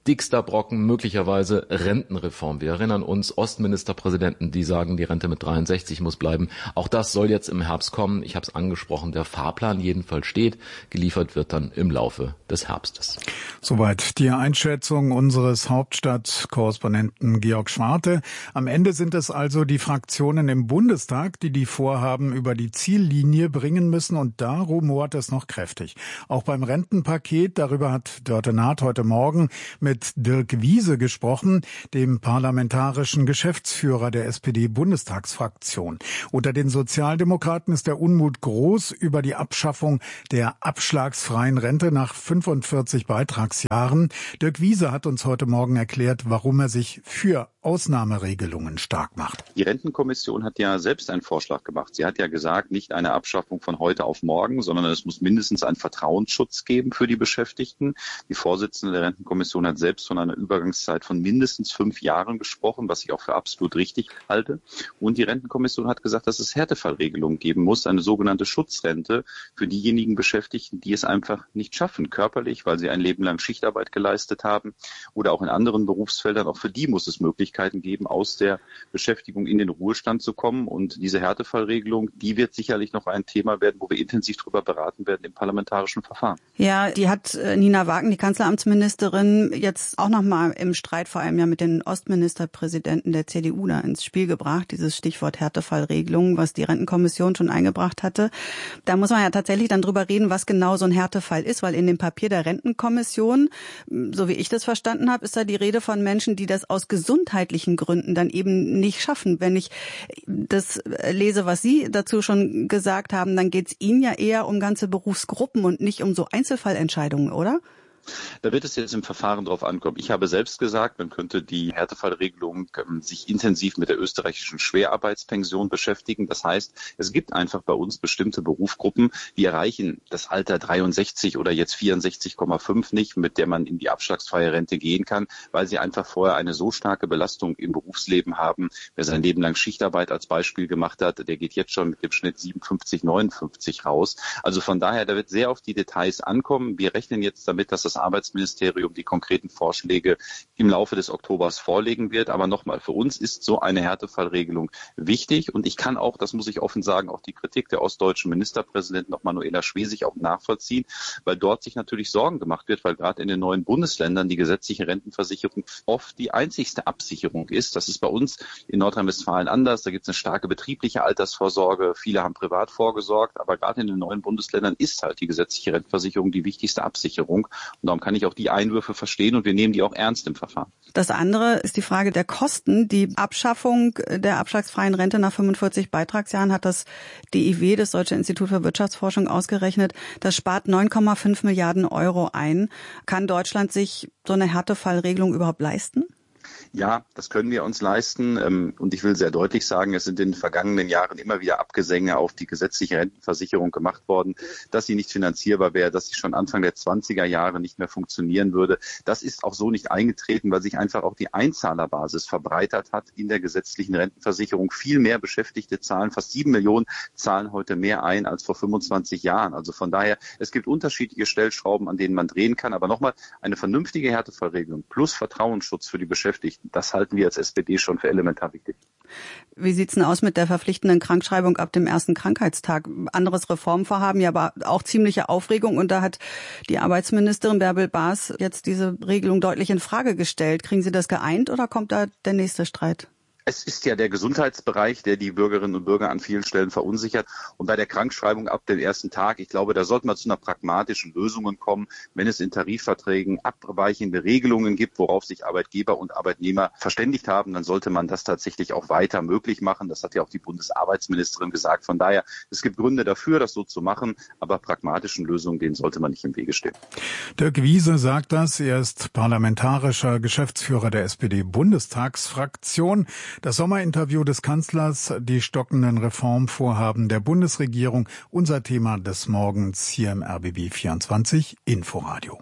dickster Brocken möglicherweise Rentenreform. Wir erinnern uns, Ostministerpräsidenten, die sagen, die Rente mit dreiundsechzig muss bleiben. Auch das soll jetzt im Herbst kommen. Ich habe es angesprochen, der Fahrplan jedenfalls steht. Geliefert wird dann im Laufe des Herbstes. Soweit die Einschätzung unseres Hauptstadtkorrespondenten Georg Schwarte. Am Ende sind es also die Fraktionen im Bundestag, die die Vorhaben über die Ziellinie bringen müssen. Und da rumort es noch kräftig. Auch beim Rentenpaket, darüber hat Dörte Naht heute Morgen mit Dirk Wiese gesprochen, dem parlamentarischen Geschäftsführer der S P D-Bundestagsfraktion. Unter den Sozialdemokraten ist der Unmut groß über die Abschaffung der abschlagsfreien Rente nach fünfundvierzig Beitragsjahren. Dirk Wiese hat uns heute Morgen erklärt, warum er sich für Ausnahmeregelungen stark macht. Die Rentenkommission hat ja selbst einen Vorschlag gemacht. Sie hat ja gesagt, nicht eine Abschaffung von heute auf morgen, sondern es muss mindestens einen Vertrauensschutz geben für die Beschäftigten. Die Vorsitzende der Rentenkommission hat selbst von einer Übergangszeit von mindestens fünf Jahren gesprochen, was ich auch für absolut richtig halte. Und die Rentenkommission hat gesagt, dass es Härtefallregelungen geben muss, eine sogenannte Schutzrente für diejenigen Beschäftigten, die es einfach nicht schaffen, körperlich, weil sie ein Leben lang Schichtarbeit geleistet haben oder auch in anderen Berufsfeldern. Auch für die muss es Möglichkeiten geben, aus der Beschäftigung in den Ruhestand zu kommen. Und diese Härtefallregelung, die wird sicherlich noch ein Thema werden, wo wir intensiv darüber beraten werden im parlamentarischen Verfahren. Ja, die hat Nina Wagen, die Kanzleramtsministerin, jetzt auch noch mal im Streit vor allem ja mit den Ostministerpräsidenten der C D U da ins Spiel gebracht, dieses Stichwort Härtefallregelung, was die Rentenkommission schon eingebracht hatte. Da muss man ja tatsächlich dann drüber reden, was genau so ein Härtefall ist, weil in dem Papier der Rentenkommission, so wie ich das verstanden habe, ist da die Rede von Menschen, die das aus gesundheitlichen Gründen dann eben nicht schaffen. Wenn ich das lese, was Sie dazu schon gesagt haben, dann geht es Ihnen ja eher um ganze Berufsgruppen und nicht um so Einzelfallentscheidungen, oder? Da wird es jetzt im Verfahren drauf ankommen. Ich habe selbst gesagt, man könnte die Härtefallregelung ähm, sich intensiv mit der österreichischen Schwerarbeitspension beschäftigen. Das heißt, es gibt einfach bei uns bestimmte Berufsgruppen, die erreichen das Alter dreiundsechzig oder jetzt vierundsechzig Komma fünf nicht, mit der man in die abschlagsfreie Rente gehen kann, weil sie einfach vorher eine so starke Belastung im Berufsleben haben. Wer sein Leben lang Schichtarbeit als Beispiel gemacht hat, der geht jetzt schon mit dem Schnitt siebenundfünfzig, neunundfünfzig raus. Also von daher, da wird sehr auf die Details ankommen. Wir rechnen jetzt damit, dass das Arbeitsministerium die konkreten Vorschläge im Laufe des Oktobers vorlegen wird. Aber nochmal, für uns ist so eine Härtefallregelung wichtig. Und ich kann auch, das muss ich offen sagen, auch die Kritik der ostdeutschen Ministerpräsidentin, auch Manuela Schwesig, auch nachvollziehen, weil dort sich natürlich Sorgen gemacht wird, weil gerade in den neuen Bundesländern die gesetzliche Rentenversicherung oft die einzigste Absicherung ist. Das ist bei uns in Nordrhein-Westfalen anders. Da gibt es eine starke betriebliche Altersvorsorge. Viele haben privat vorgesorgt. Aber gerade in den neuen Bundesländern ist halt die gesetzliche Rentenversicherung die wichtigste Absicherung. Und darum kann ich auch die Einwürfe verstehen und wir nehmen die auch ernst im Verfahren. Das andere ist die Frage der Kosten. Die Abschaffung der abschlagsfreien Rente nach fünfundvierzig Beitragsjahren hat das D I W, das Deutsche Institut für Wirtschaftsforschung, ausgerechnet. Das spart neun Komma fünf Milliarden Euro ein. Kann Deutschland sich so eine Härtefallregelung überhaupt leisten? Ja, das können wir uns leisten. Und ich will sehr deutlich sagen, es sind in den vergangenen Jahren immer wieder Abgesänge auf die gesetzliche Rentenversicherung gemacht worden, dass sie nicht finanzierbar wäre, dass sie schon Anfang der zwanziger Jahre nicht mehr funktionieren würde. Das ist auch so nicht eingetreten, weil sich einfach auch die Einzahlerbasis verbreitert hat in der gesetzlichen Rentenversicherung. Viel mehr Beschäftigte zahlen, fast sieben Millionen zahlen heute mehr ein als vor fünfundzwanzig Jahren. Also von daher, es gibt unterschiedliche Stellschrauben, an denen man drehen kann. Aber nochmal, eine vernünftige Härtefallregelung plus Vertrauensschutz für die Beschäftigten, das halten wir als S P D schon für elementar wichtig. Wie sieht's denn aus mit der verpflichtenden Krankschreibung ab dem ersten Krankheitstag? Anderes Reformvorhaben, ja, aber auch ziemliche Aufregung. Und da hat die Arbeitsministerin Bärbel Baas jetzt diese Regelung deutlich in Frage gestellt. Kriegen Sie das geeint oder kommt da der nächste Streit? Es ist ja der Gesundheitsbereich, der die Bürgerinnen und Bürger an vielen Stellen verunsichert. Und bei der Krankschreibung ab dem ersten Tag, ich glaube, da sollte man zu einer pragmatischen Lösung kommen. Wenn es in Tarifverträgen abweichende Regelungen gibt, worauf sich Arbeitgeber und Arbeitnehmer verständigt haben, dann sollte man das tatsächlich auch weiter möglich machen. Das hat ja auch die Bundesarbeitsministerin gesagt. Von daher, es gibt Gründe dafür, das so zu machen. Aber pragmatischen Lösungen, denen sollte man nicht im Wege stehen. Dirk Wiese sagt das. Er ist parlamentarischer Geschäftsführer der S P D-Bundestagsfraktion. Das Sommerinterview des Kanzlers, die stockenden Reformvorhaben der Bundesregierung, unser Thema des Morgens hier im R B B vierundzwanzig Inforadio.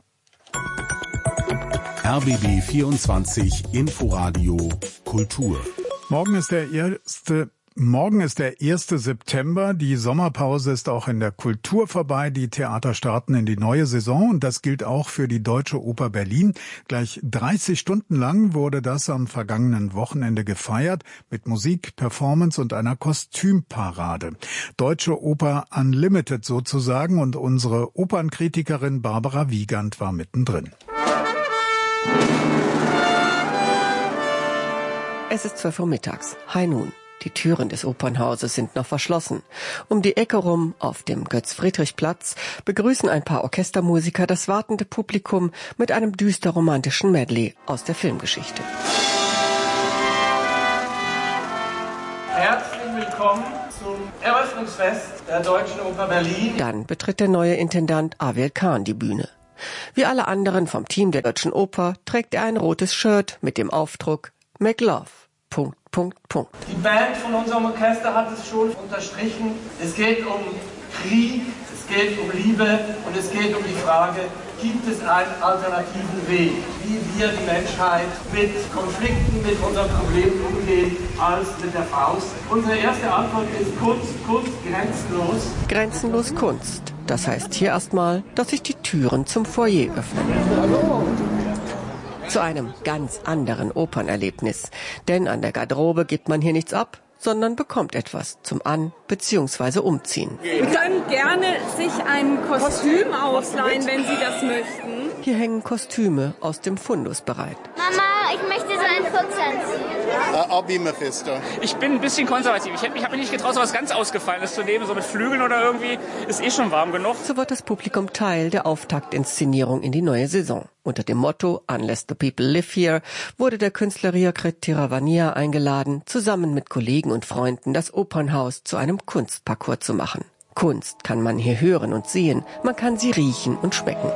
R B B vierundzwanzig Inforadio Kultur. Morgen ist der erste Morgen ist der erste September. Die Sommerpause ist auch in der Kultur vorbei. Die Theater starten in die neue Saison und das gilt auch für die Deutsche Oper Berlin. Gleich dreißig Stunden lang wurde das am vergangenen Wochenende gefeiert mit Musik, Performance und einer Kostümparade. Deutsche Oper Unlimited sozusagen, und unsere Opernkritikerin Barbara Wiegand war mittendrin. Es ist zwölf Uhr mittags. High Noon. Die Türen des Opernhauses sind noch verschlossen. Um die Ecke rum, auf dem Götz-Friedrich-Platz, begrüßen ein paar Orchestermusiker das wartende Publikum mit einem düster romantischen Medley aus der Filmgeschichte. Herzlich willkommen zum Eröffnungsfest der Deutschen Oper Berlin. Dann betritt der neue Intendant Awel Khan die Bühne. Wie alle anderen vom Team der Deutschen Oper trägt er ein rotes Shirt mit dem Aufdruck Make Love. Punkt, Punkt, Punkt. Die Band von unserem Orchester hat es schon unterstrichen. Es geht um Krieg, es geht um Liebe und es geht um die Frage, gibt es einen alternativen Weg, wie wir die Menschheit mit Konflikten, mit unseren Problemen umgehen, als mit der Faust. Unsere erste Antwort ist Kunst, Kunst grenzenlos. Grenzenlos Kunst. Das heißt hier erstmal, dass sich die Türen zum Foyer öffnen. Zu einem ganz anderen Opernerlebnis. Denn an der Garderobe gibt man hier nichts ab, sondern bekommt etwas zum An- bzw. Umziehen. Sie können gerne sich ein Kostüm ausleihen, wenn Sie das möchten. Hier hängen Kostüme aus dem Fundus bereit. Mama, ich möchte so einen Fuchs anziehen. Uh, I'll be Mephisto. Ich bin ein bisschen konservativ. Ich habe mich nicht getraut, so was ganz Ausgefallenes zu nehmen, so mit Flügeln oder irgendwie. Ist eh schon warm genug. So wird das Publikum Teil der Auftaktinszenierung in die neue Saison. Unter dem Motto Unless the People Live Here wurde der Künstler Riakret Tiravania eingeladen, zusammen mit Kollegen und Freunden das Opernhaus zu einem Kunstparcours zu machen. Kunst kann man hier hören und sehen, man kann sie riechen und schmecken.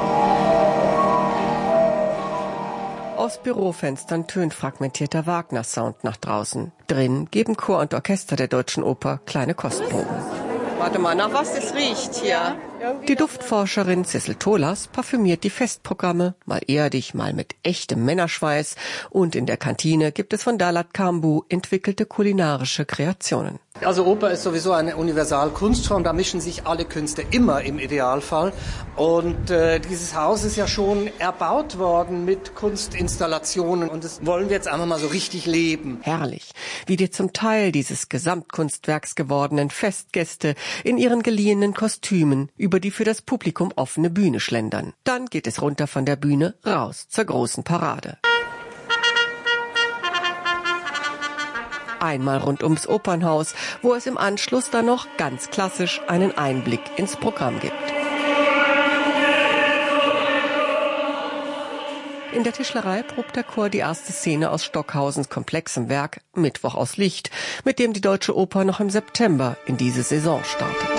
Aus Bürofenstern tönt fragmentierter Wagner-Sound nach draußen. Drin geben Chor und Orchester der Deutschen Oper kleine Kostproben. Warte mal, nach was es riecht hier. Die Duftforscherin Cecil Tolas parfümiert die Festprogramme, mal erdig, mal mit echtem Männerschweiß. Und in der Kantine gibt es von Dalat Kambu entwickelte kulinarische Kreationen. Also Oper ist sowieso eine Universalkunstform, da mischen sich alle Künste immer im Idealfall. Und äh, dieses Haus ist ja schon erbaut worden mit Kunstinstallationen und das wollen wir jetzt einfach mal so richtig leben. Herrlich, wie die zum Teil dieses Gesamtkunstwerks gewordenen Festgäste in ihren geliehenen Kostümen über die für das Publikum offene Bühne schlendern. Dann geht es runter von der Bühne raus zur großen Parade. Einmal rund ums Opernhaus, wo es im Anschluss dann noch ganz klassisch einen Einblick ins Programm gibt. In der Tischlerei probt der Chor die erste Szene aus Stockhausens komplexem Werk Mittwoch aus Licht, mit dem die Deutsche Oper noch im September in diese Saison startet.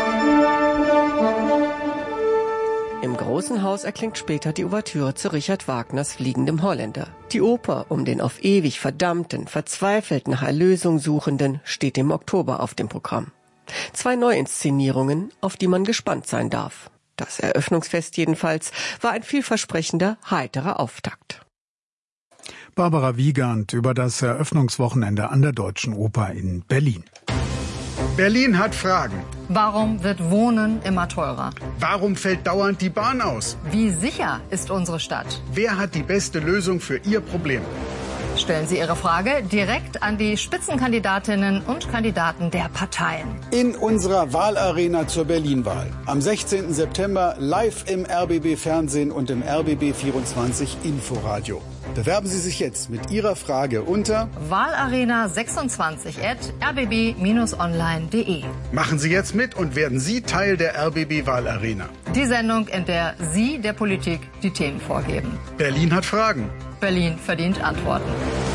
Im Großen Haus erklingt später die Ouvertüre zu Richard Wagners Fliegendem Holländer. Die Oper um den auf ewig verdammten, verzweifelt nach Erlösung Suchenden steht im Oktober auf dem Programm. Zwei Neuinszenierungen, auf die man gespannt sein darf. Das Eröffnungsfest jedenfalls war ein vielversprechender, heiterer Auftakt. Barbara Wiegand über das Eröffnungswochenende an der Deutschen Oper in Berlin. Berlin hat Fragen. Warum wird Wohnen immer teurer? Warum fällt dauernd die Bahn aus? Wie sicher ist unsere Stadt? Wer hat die beste Lösung für Ihr Problem? Stellen Sie Ihre Frage direkt an die Spitzenkandidatinnen und Kandidaten der Parteien. In unserer Wahlarena zur Berlin-Wahl. Am sechzehnten September live im R B B-Fernsehen und im R B B vierundzwanzig Inforadio. Bewerben Sie sich jetzt mit Ihrer Frage unter wahlarena sechsundzwanzig at r b b Bindestrich online punkt de. Machen Sie jetzt mit und werden Sie Teil der R B B-Wahlarena. Die Sendung, in der Sie der Politik die Themen vorgeben. Berlin hat Fragen. Berlin verdient Antworten.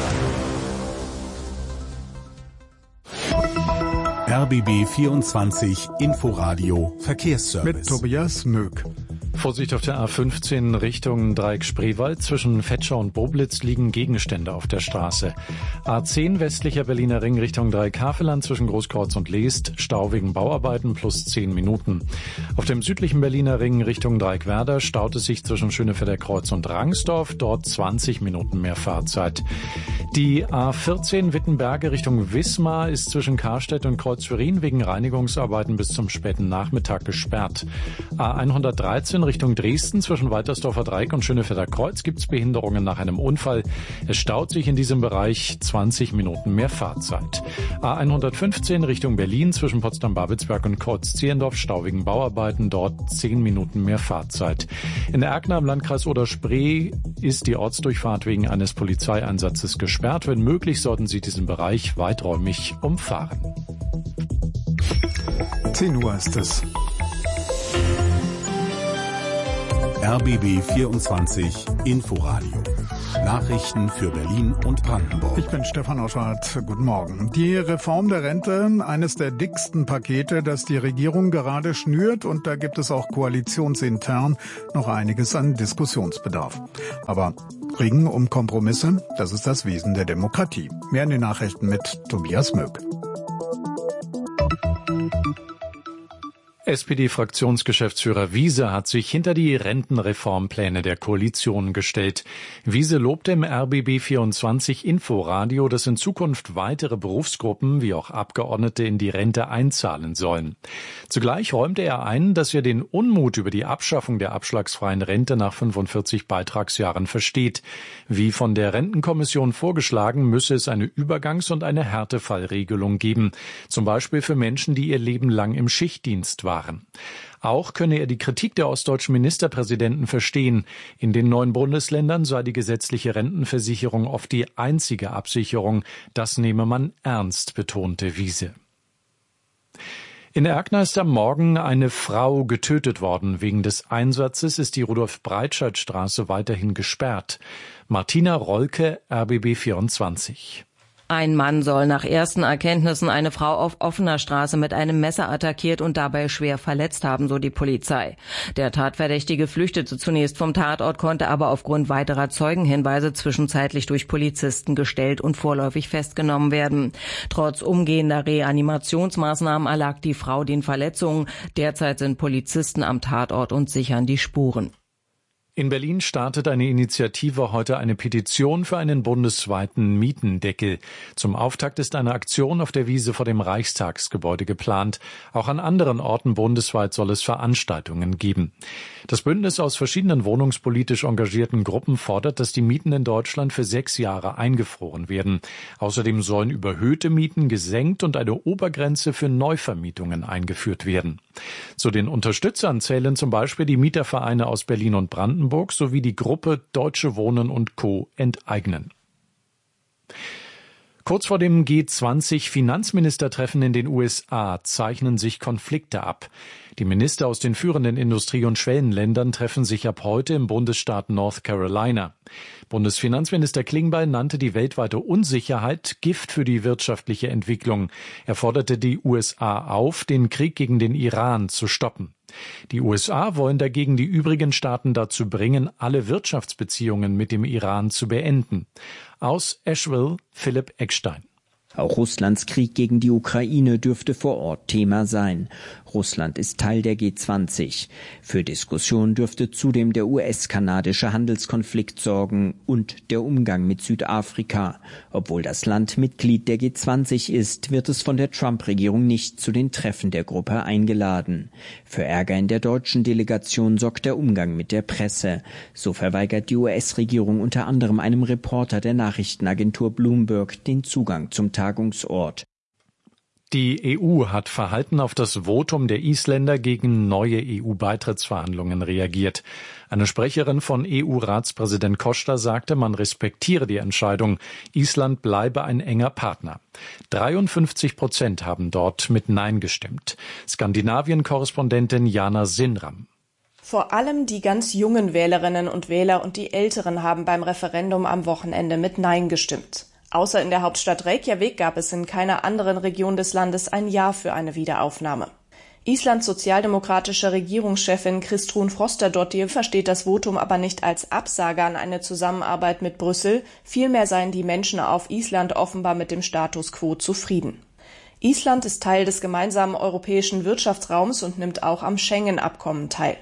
R B B vierundzwanzig Inforadio Verkehrsservice. Mit Tobias Möck. Vorsicht auf der A fünfzehn Richtung Dreieck Spreewald. Zwischen Fetschau und Boblitz liegen Gegenstände auf der Straße. A zehn westlicher Berliner Ring Richtung Dreieck Havelland zwischen Großkreuz und Leest. Stau wegen Bauarbeiten plus zehn Minuten. Auf dem südlichen Berliner Ring Richtung Dreieck Werder staut es sich zwischen Schönefelder Kreuz und Rangsdorf. Dort zwanzig Minuten mehr Fahrzeit. Die A vierzehn Wittenberge Richtung Wismar ist zwischen Karstedt und Kreuz-Schwerin wegen Reinigungsarbeiten bis zum späten Nachmittag gesperrt. A hundertdreizehn Richtung Dresden zwischen Waltersdorfer Dreieck und Schönefelder Kreuz gibt es Behinderungen nach einem Unfall. Es staut sich in diesem Bereich zwanzig Minuten mehr Fahrzeit. A hundertfünfzehn Richtung Berlin zwischen Potsdam-Babelsberg und Kreuz-Zehlendorf Stau wegen Bauarbeiten, dort zehn Minuten mehr Fahrzeit. In Erkner im Landkreis Oder-Spree ist die Ortsdurchfahrt wegen eines Polizeieinsatzes gesperrt. Wenn möglich, sollten Sie diesen Bereich weiträumig umfahren. zehn Uhr ist es. R B B vierundzwanzig Inforadio. Nachrichten für Berlin und Brandenburg. Ich bin Stefan Oschardt. Guten Morgen. Die Reform der Rente, eines der dicksten Pakete, das die Regierung gerade schnürt. Und da gibt es auch koalitionsintern noch einiges an Diskussionsbedarf. Aber Ringen um Kompromisse, das ist das Wesen der Demokratie. Mehr in den Nachrichten mit Tobias Möck. S P D-Fraktionsgeschäftsführer Wiese hat sich hinter die Rentenreformpläne der Koalition gestellt. Wiese lobte im R B B vierundzwanzig Inforadio, dass in Zukunft weitere Berufsgruppen wie auch Abgeordnete in die Rente einzahlen sollen. Zugleich räumte er ein, dass er den Unmut über die Abschaffung der abschlagsfreien Rente nach fünfundvierzig Beitragsjahren versteht. Wie von der Rentenkommission vorgeschlagen, müsse es eine Übergangs- und eine Härtefallregelung geben. Zum Beispiel für Menschen, die ihr Leben lang im Schichtdienst waren. Auch könne er die Kritik der ostdeutschen Ministerpräsidenten verstehen. In den neuen Bundesländern sei die gesetzliche Rentenversicherung oft die einzige Absicherung. Das nehme man ernst, betonte Wiese. In Erkner ist am Morgen eine Frau getötet worden. Wegen des Einsatzes ist die Rudolf-Breitscheid-Straße weiterhin gesperrt. Martina Rolke, R B B vierundzwanzig. Ein Mann soll nach ersten Erkenntnissen eine Frau auf offener Straße mit einem Messer attackiert und dabei schwer verletzt haben, so die Polizei. Der Tatverdächtige flüchtete zunächst vom Tatort, konnte aber aufgrund weiterer Zeugenhinweise zwischenzeitlich durch Polizisten gestellt und vorläufig festgenommen werden. Trotz umgehender Reanimationsmaßnahmen erlag die Frau den Verletzungen. Derzeit sind Polizisten am Tatort und sichern die Spuren. In Berlin startet eine Initiative heute eine Petition für einen bundesweiten Mietendeckel. Zum Auftakt ist eine Aktion auf der Wiese vor dem Reichstagsgebäude geplant. Auch an anderen Orten bundesweit soll es Veranstaltungen geben. Das Bündnis aus verschiedenen wohnungspolitisch engagierten Gruppen fordert, dass die Mieten in Deutschland für sechs Jahre eingefroren werden. Außerdem sollen überhöhte Mieten gesenkt und eine Obergrenze für Neuvermietungen eingeführt werden. Zu den Unterstützern zählen zum Beispiel die Mietervereine aus Berlin und Brandenburg sowie die Gruppe Deutsche Wohnen und Co. enteignen. Kurz vor dem G zwanzig Finanzministertreffen in den U S A zeichnen sich Konflikte ab. Die Minister aus den führenden Industrie- und Schwellenländern treffen sich ab heute im Bundesstaat North Carolina. Bundesfinanzminister Klingbeil nannte die weltweite Unsicherheit Gift für die wirtschaftliche Entwicklung. Er forderte die U S A auf, den Krieg gegen den Iran zu stoppen. Die U S A wollen dagegen die übrigen Staaten dazu bringen, alle Wirtschaftsbeziehungen mit dem Iran zu beenden. Aus Asheville, Philipp Eckstein. Auch Russlands Krieg gegen die Ukraine dürfte vor Ort Thema sein. Russland ist Teil der G zwanzig. Für Diskussion dürfte zudem der U S-kanadische Handelskonflikt sorgen und der Umgang mit Südafrika. Obwohl das Land Mitglied der G zwanzig ist, wird es von der Trump-Regierung nicht zu den Treffen der Gruppe eingeladen. Für Ärger in der deutschen Delegation sorgt der Umgang mit der Presse. So verweigert die U S-Regierung unter anderem einem Reporter der Nachrichtenagentur Bloomberg den Zugang zum Tagungsort. Die E U hat verhalten auf das Votum der Isländer gegen neue E U-Beitrittsverhandlungen reagiert. Eine Sprecherin von E U-Ratspräsident Costa sagte, man respektiere die Entscheidung. Island bleibe ein enger Partner. dreiundfünfzig Prozent haben dort mit Nein gestimmt. Skandinavien-Korrespondentin Jana Sinram. Vor allem die ganz jungen Wählerinnen und Wähler und die Älteren haben beim Referendum am Wochenende mit Nein gestimmt. Außer in der Hauptstadt Reykjavik gab es in keiner anderen Region des Landes ein Ja für eine Wiederaufnahme. Islands sozialdemokratische Regierungschefin Kristrún Frostadóttir versteht das Votum aber nicht als Absage an eine Zusammenarbeit mit Brüssel, vielmehr seien die Menschen auf Island offenbar mit dem Status quo zufrieden. Island ist Teil des gemeinsamen europäischen Wirtschaftsraums und nimmt auch am Schengen-Abkommen teil.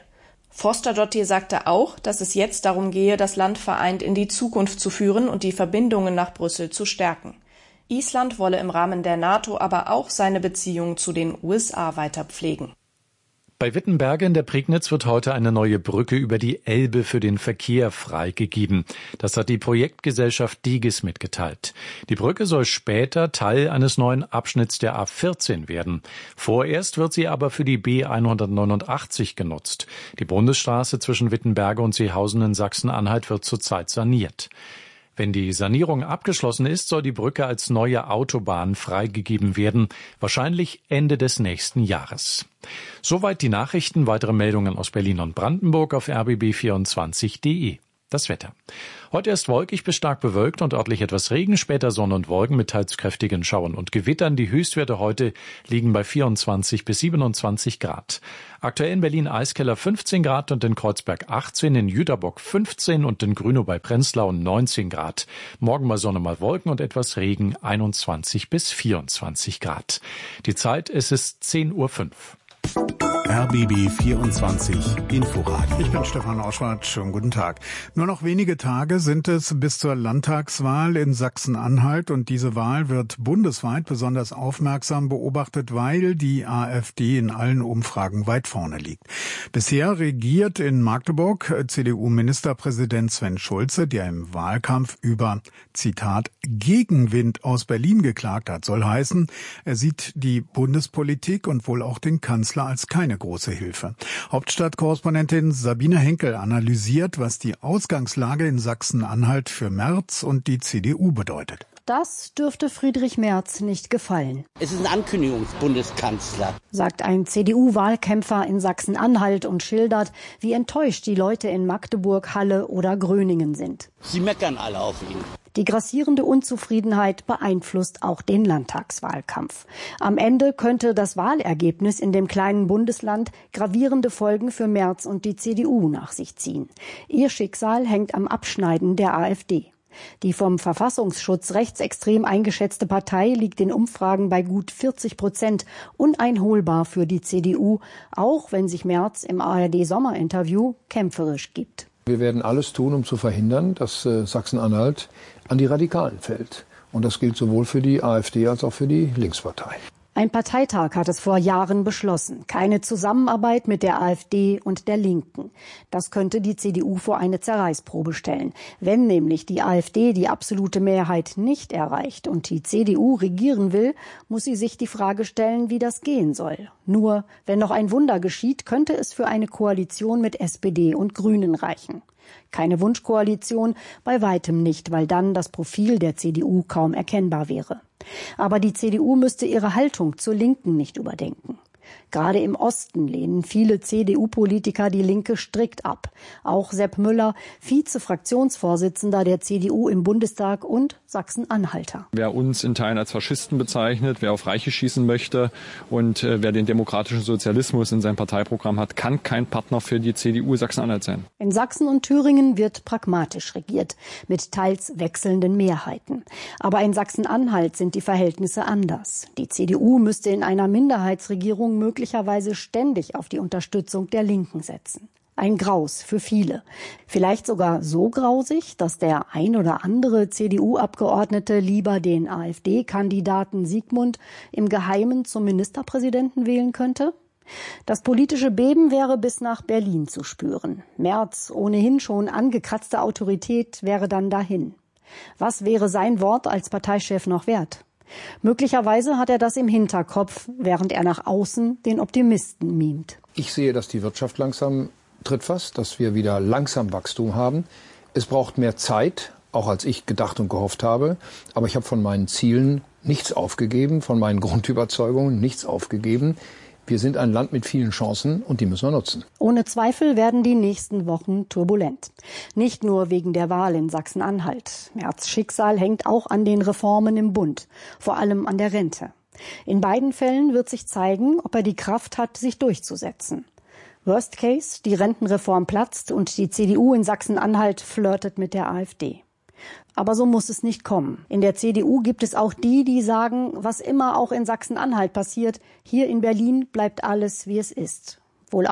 Foster-Dottir sagte auch, dass es jetzt darum gehe, das Land vereint in die Zukunft zu führen und die Verbindungen nach Brüssel zu stärken. Island wolle im Rahmen der NATO aber auch seine Beziehungen zu den U S A weiter pflegen. Bei Wittenberge in der Prignitz wird heute eine neue Brücke über die Elbe für den Verkehr freigegeben. Das hat die Projektgesellschaft Digis mitgeteilt. Die Brücke soll später Teil eines neuen Abschnitts der A vierzehn werden. Vorerst wird sie aber für die B hundertneunundachtzig genutzt. Die Bundesstraße zwischen Wittenberge und Seehausen in Sachsen-Anhalt wird zurzeit saniert. Wenn die Sanierung abgeschlossen ist, soll die Brücke als neue Autobahn freigegeben werden, wahrscheinlich Ende des nächsten Jahres. Soweit die Nachrichten. Weitere Meldungen aus Berlin und Brandenburg auf r b b vierundzwanzig punkt d e. Das Wetter. Heute erst wolkig bis stark bewölkt und örtlich etwas Regen, später Sonne und Wolken mit teils kräftigen Schauern und Gewittern. Die Höchstwerte heute liegen bei vierundzwanzig bis siebenundzwanzig Grad. Aktuell in Berlin Eiskeller fünfzehn Grad und in Kreuzberg achtzehn, in Jüterbock fünfzehn und in Grünow bei Prenzlau neunzehn Grad. Morgen mal Sonne, mal Wolken und etwas Regen, einundzwanzig bis vierundzwanzig Grad. Die Zeit, es ist zehn Uhr fünf. R B B vierundzwanzig Inforadio. Ich bin Stefan Auschwart. Schönen guten Tag. Nur noch wenige Tage sind es bis zur Landtagswahl in Sachsen-Anhalt und diese Wahl wird bundesweit besonders aufmerksam beobachtet, weil die AfD in allen Umfragen weit vorne liegt. Bisher regiert in Magdeburg C D U-Ministerpräsident Sven Schulze, der im Wahlkampf über, Zitat, Gegenwind aus Berlin geklagt hat. Soll heißen, er sieht die Bundespolitik und wohl auch den Kanzler als keine große Hilfe. Hauptstadtkorrespondentin Sabine Henkel analysiert, was die Ausgangslage in Sachsen-Anhalt für Merz und die C D U bedeutet. Das dürfte Friedrich Merz nicht gefallen. Es ist ein Ankündigungsbundeskanzler, sagt ein C D U-Wahlkämpfer in Sachsen-Anhalt und schildert, wie enttäuscht die Leute in Magdeburg, Halle oder Gröningen sind. Sie meckern alle auf ihn. Die grassierende Unzufriedenheit beeinflusst auch den Landtagswahlkampf. Am Ende könnte das Wahlergebnis in dem kleinen Bundesland gravierende Folgen für Merz und die C D U nach sich ziehen. Ihr Schicksal hängt am Abschneiden der AfD. Die vom Verfassungsschutz rechtsextrem eingeschätzte Partei liegt in Umfragen bei gut vierzig Prozent, uneinholbar für die C D U, auch wenn sich Merz im A R D-Sommerinterview kämpferisch gibt. Wir werden alles tun, um zu verhindern, dass äh, Sachsen-Anhalt an die Radikalen fällt. Und das gilt sowohl für die AfD als auch für die Linkspartei. Ein Parteitag hat es vor Jahren beschlossen. Keine Zusammenarbeit mit der AfD und der Linken. Das könnte die C D U vor eine Zerreißprobe stellen. Wenn nämlich die AfD die absolute Mehrheit nicht erreicht und die C D U regieren will, muss sie sich die Frage stellen, wie das gehen soll. Nur, wenn noch ein Wunder geschieht, könnte es für eine Koalition mit S P D und Grünen reichen. Keine Wunschkoalition, bei weitem nicht, weil dann das Profil der C D U kaum erkennbar wäre. Aber die C D U müsste ihre Haltung zur Linken nicht überdenken. Gerade im Osten lehnen viele C D U-Politiker die Linke strikt ab. Auch Sepp Müller, Vize-Fraktionsvorsitzender der C D U im Bundestag und Sachsen-Anhalter. Wer uns in Teilen als Faschisten bezeichnet, wer auf Reiche schießen möchte und äh, wer den demokratischen Sozialismus in seinem Parteiprogramm hat, kann kein Partner für die C D U Sachsen-Anhalt sein. In Sachsen und Thüringen wird pragmatisch regiert, mit teils wechselnden Mehrheiten. Aber in Sachsen-Anhalt sind die Verhältnisse anders. Die C D U müsste in einer Minderheitsregierung möglicherweise ständig auf die Unterstützung der Linken setzen. Ein Graus für viele. Vielleicht sogar so grausig, dass der ein oder andere C D U-Abgeordnete lieber den AfD-Kandidaten Siegmund im Geheimen zum Ministerpräsidenten wählen könnte? Das politische Beben wäre bis nach Berlin zu spüren. Merz, ohnehin schon angekratzte Autorität, wäre dann dahin. Was wäre sein Wort als Parteichef noch wert? Möglicherweise hat er das im Hinterkopf, während er nach außen den Optimisten mimt. Ich sehe, dass die Wirtschaft langsam tritt fast, dass wir wieder langsam Wachstum haben. Es braucht mehr Zeit, auch als ich gedacht und gehofft habe. Aber ich habe von meinen Zielen nichts aufgegeben, von meinen Grundüberzeugungen nichts aufgegeben. Wir sind ein Land mit vielen Chancen und die müssen wir nutzen. Ohne Zweifel werden die nächsten Wochen turbulent. Nicht nur wegen der Wahl in Sachsen-Anhalt. Merz' Schicksal hängt auch an den Reformen im Bund, vor allem an der Rente. In beiden Fällen wird sich zeigen, ob er die Kraft hat, sich durchzusetzen. Worst Case, die Rentenreform platzt und die C D U in Sachsen-Anhalt flirtet mit der AfD. Aber so muss es nicht kommen. In der C D U gibt es auch die, die sagen, was immer auch in Sachsen-Anhalt passiert, hier in Berlin bleibt alles, wie es ist. Wohl auch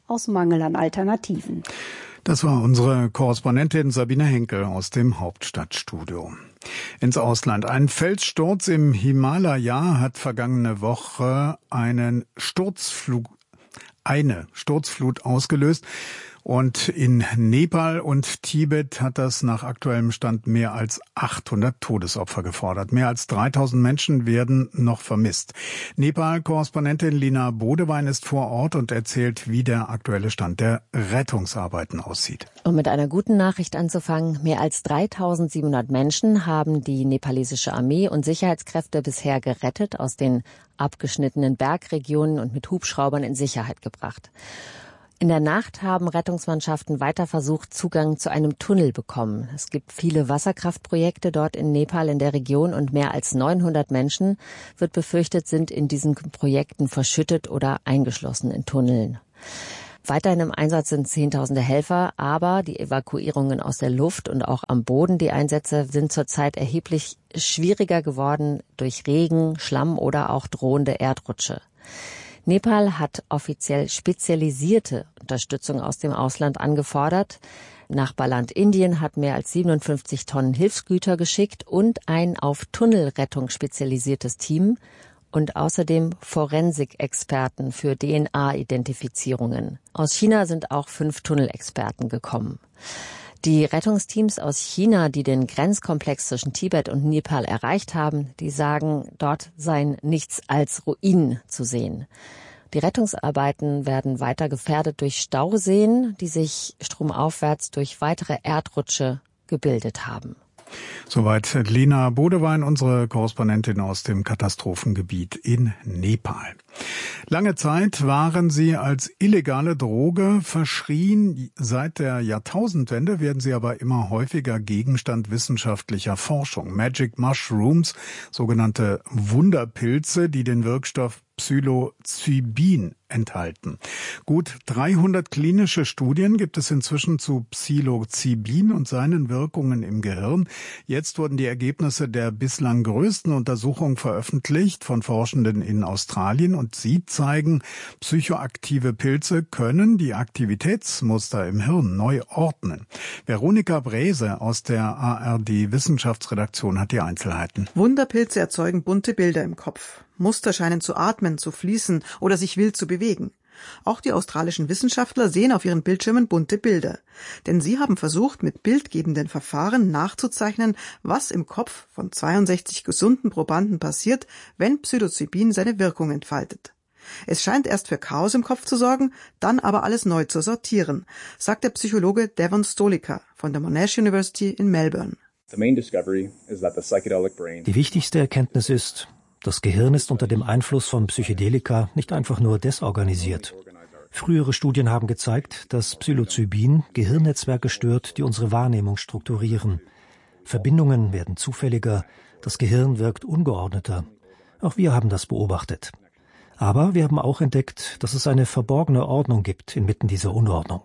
aus Mangel an Alternativen. Das war unsere Korrespondentin Sabine Henkel aus dem Hauptstadtstudio. Ins Ausland. Ein Felssturz im Himalaya hat vergangene Woche einen Sturzflug, eine Sturzflut ausgelöst. Und in Nepal und Tibet hat das nach aktuellem Stand mehr als achthundert Todesopfer gefordert. Mehr als dreitausend Menschen werden noch vermisst. Nepal-Korrespondentin Lina Bodewein ist vor Ort und erzählt, wie der aktuelle Stand der Rettungsarbeiten aussieht. Um mit einer guten Nachricht anzufangen, mehr als dreitausendsiebenhundert Menschen haben die nepalesische Armee und Sicherheitskräfte bisher gerettet, aus den abgeschnittenen Bergregionen und mit Hubschraubern in Sicherheit gebracht. In der Nacht haben Rettungsmannschaften weiter versucht, Zugang zu einem Tunnel bekommen. Es gibt viele Wasserkraftprojekte dort in Nepal in der Region und mehr als neunhundert Menschen, wird befürchtet, sind in diesen Projekten verschüttet oder eingeschlossen in Tunneln. Weiterhin im Einsatz sind Zehntausende Helfer, aber die Evakuierungen aus der Luft und auch am Boden, die Einsätze, sind zurzeit erheblich schwieriger geworden durch Regen, Schlamm oder auch drohende Erdrutsche. Nepal hat offiziell spezialisierte Unterstützung aus dem Ausland angefordert. Nachbarland Indien hat mehr als siebenundfünfzig Tonnen Hilfsgüter geschickt und ein auf Tunnelrettung spezialisiertes Team und außerdem Forensikexperten für D N A-Identifizierungen. Aus China sind auch fünf Tunnelexperten gekommen. Die Rettungsteams aus China, die den Grenzkomplex zwischen Tibet und Nepal erreicht haben, die sagen, dort seien nichts als Ruinen zu sehen. Die Rettungsarbeiten werden weiter gefährdet durch Stauseen, die sich stromaufwärts durch weitere Erdrutsche gebildet haben. Soweit Lina Bodewein, unsere Korrespondentin aus dem Katastrophengebiet in Nepal. Lange Zeit waren sie als illegale Droge verschrien. Seit der Jahrtausendwende werden sie aber immer häufiger Gegenstand wissenschaftlicher Forschung. Magic Mushrooms, sogenannte Wunderpilze, die den Wirkstoff Psilocybin enthalten. Gut dreihundert klinische Studien gibt es inzwischen zu Psilocybin und seinen Wirkungen im Gehirn. Jetzt wurden die Ergebnisse der bislang größten Untersuchung veröffentlicht von Forschenden in Australien und sie zeigen, psychoaktive Pilze können die Aktivitätsmuster im Hirn neu ordnen. Veronika Brese aus der A R D-Wissenschaftsredaktion hat die Einzelheiten. Wunderpilze erzeugen bunte Bilder im Kopf. Muster scheinen zu atmen, zu fließen oder sich wild zu bewegen. Auch die australischen Wissenschaftler sehen auf ihren Bildschirmen bunte Bilder. Denn sie haben versucht, mit bildgebenden Verfahren nachzuzeichnen, was im Kopf von zweiundsechzig gesunden Probanden passiert, wenn Psilocybin seine Wirkung entfaltet. Es scheint erst für Chaos im Kopf zu sorgen, dann aber alles neu zu sortieren, sagt der Psychologe Devon Stolica von der Monash University in Melbourne. Die wichtigste Erkenntnis ist, das Gehirn ist unter dem Einfluss von Psychedelika nicht einfach nur desorganisiert. Frühere Studien haben gezeigt, dass Psilocybin Gehirnnetzwerke stört, die unsere Wahrnehmung strukturieren. Verbindungen werden zufälliger, das Gehirn wirkt ungeordneter. Auch wir haben das beobachtet. Aber wir haben auch entdeckt, dass es eine verborgene Ordnung gibt inmitten dieser Unordnung.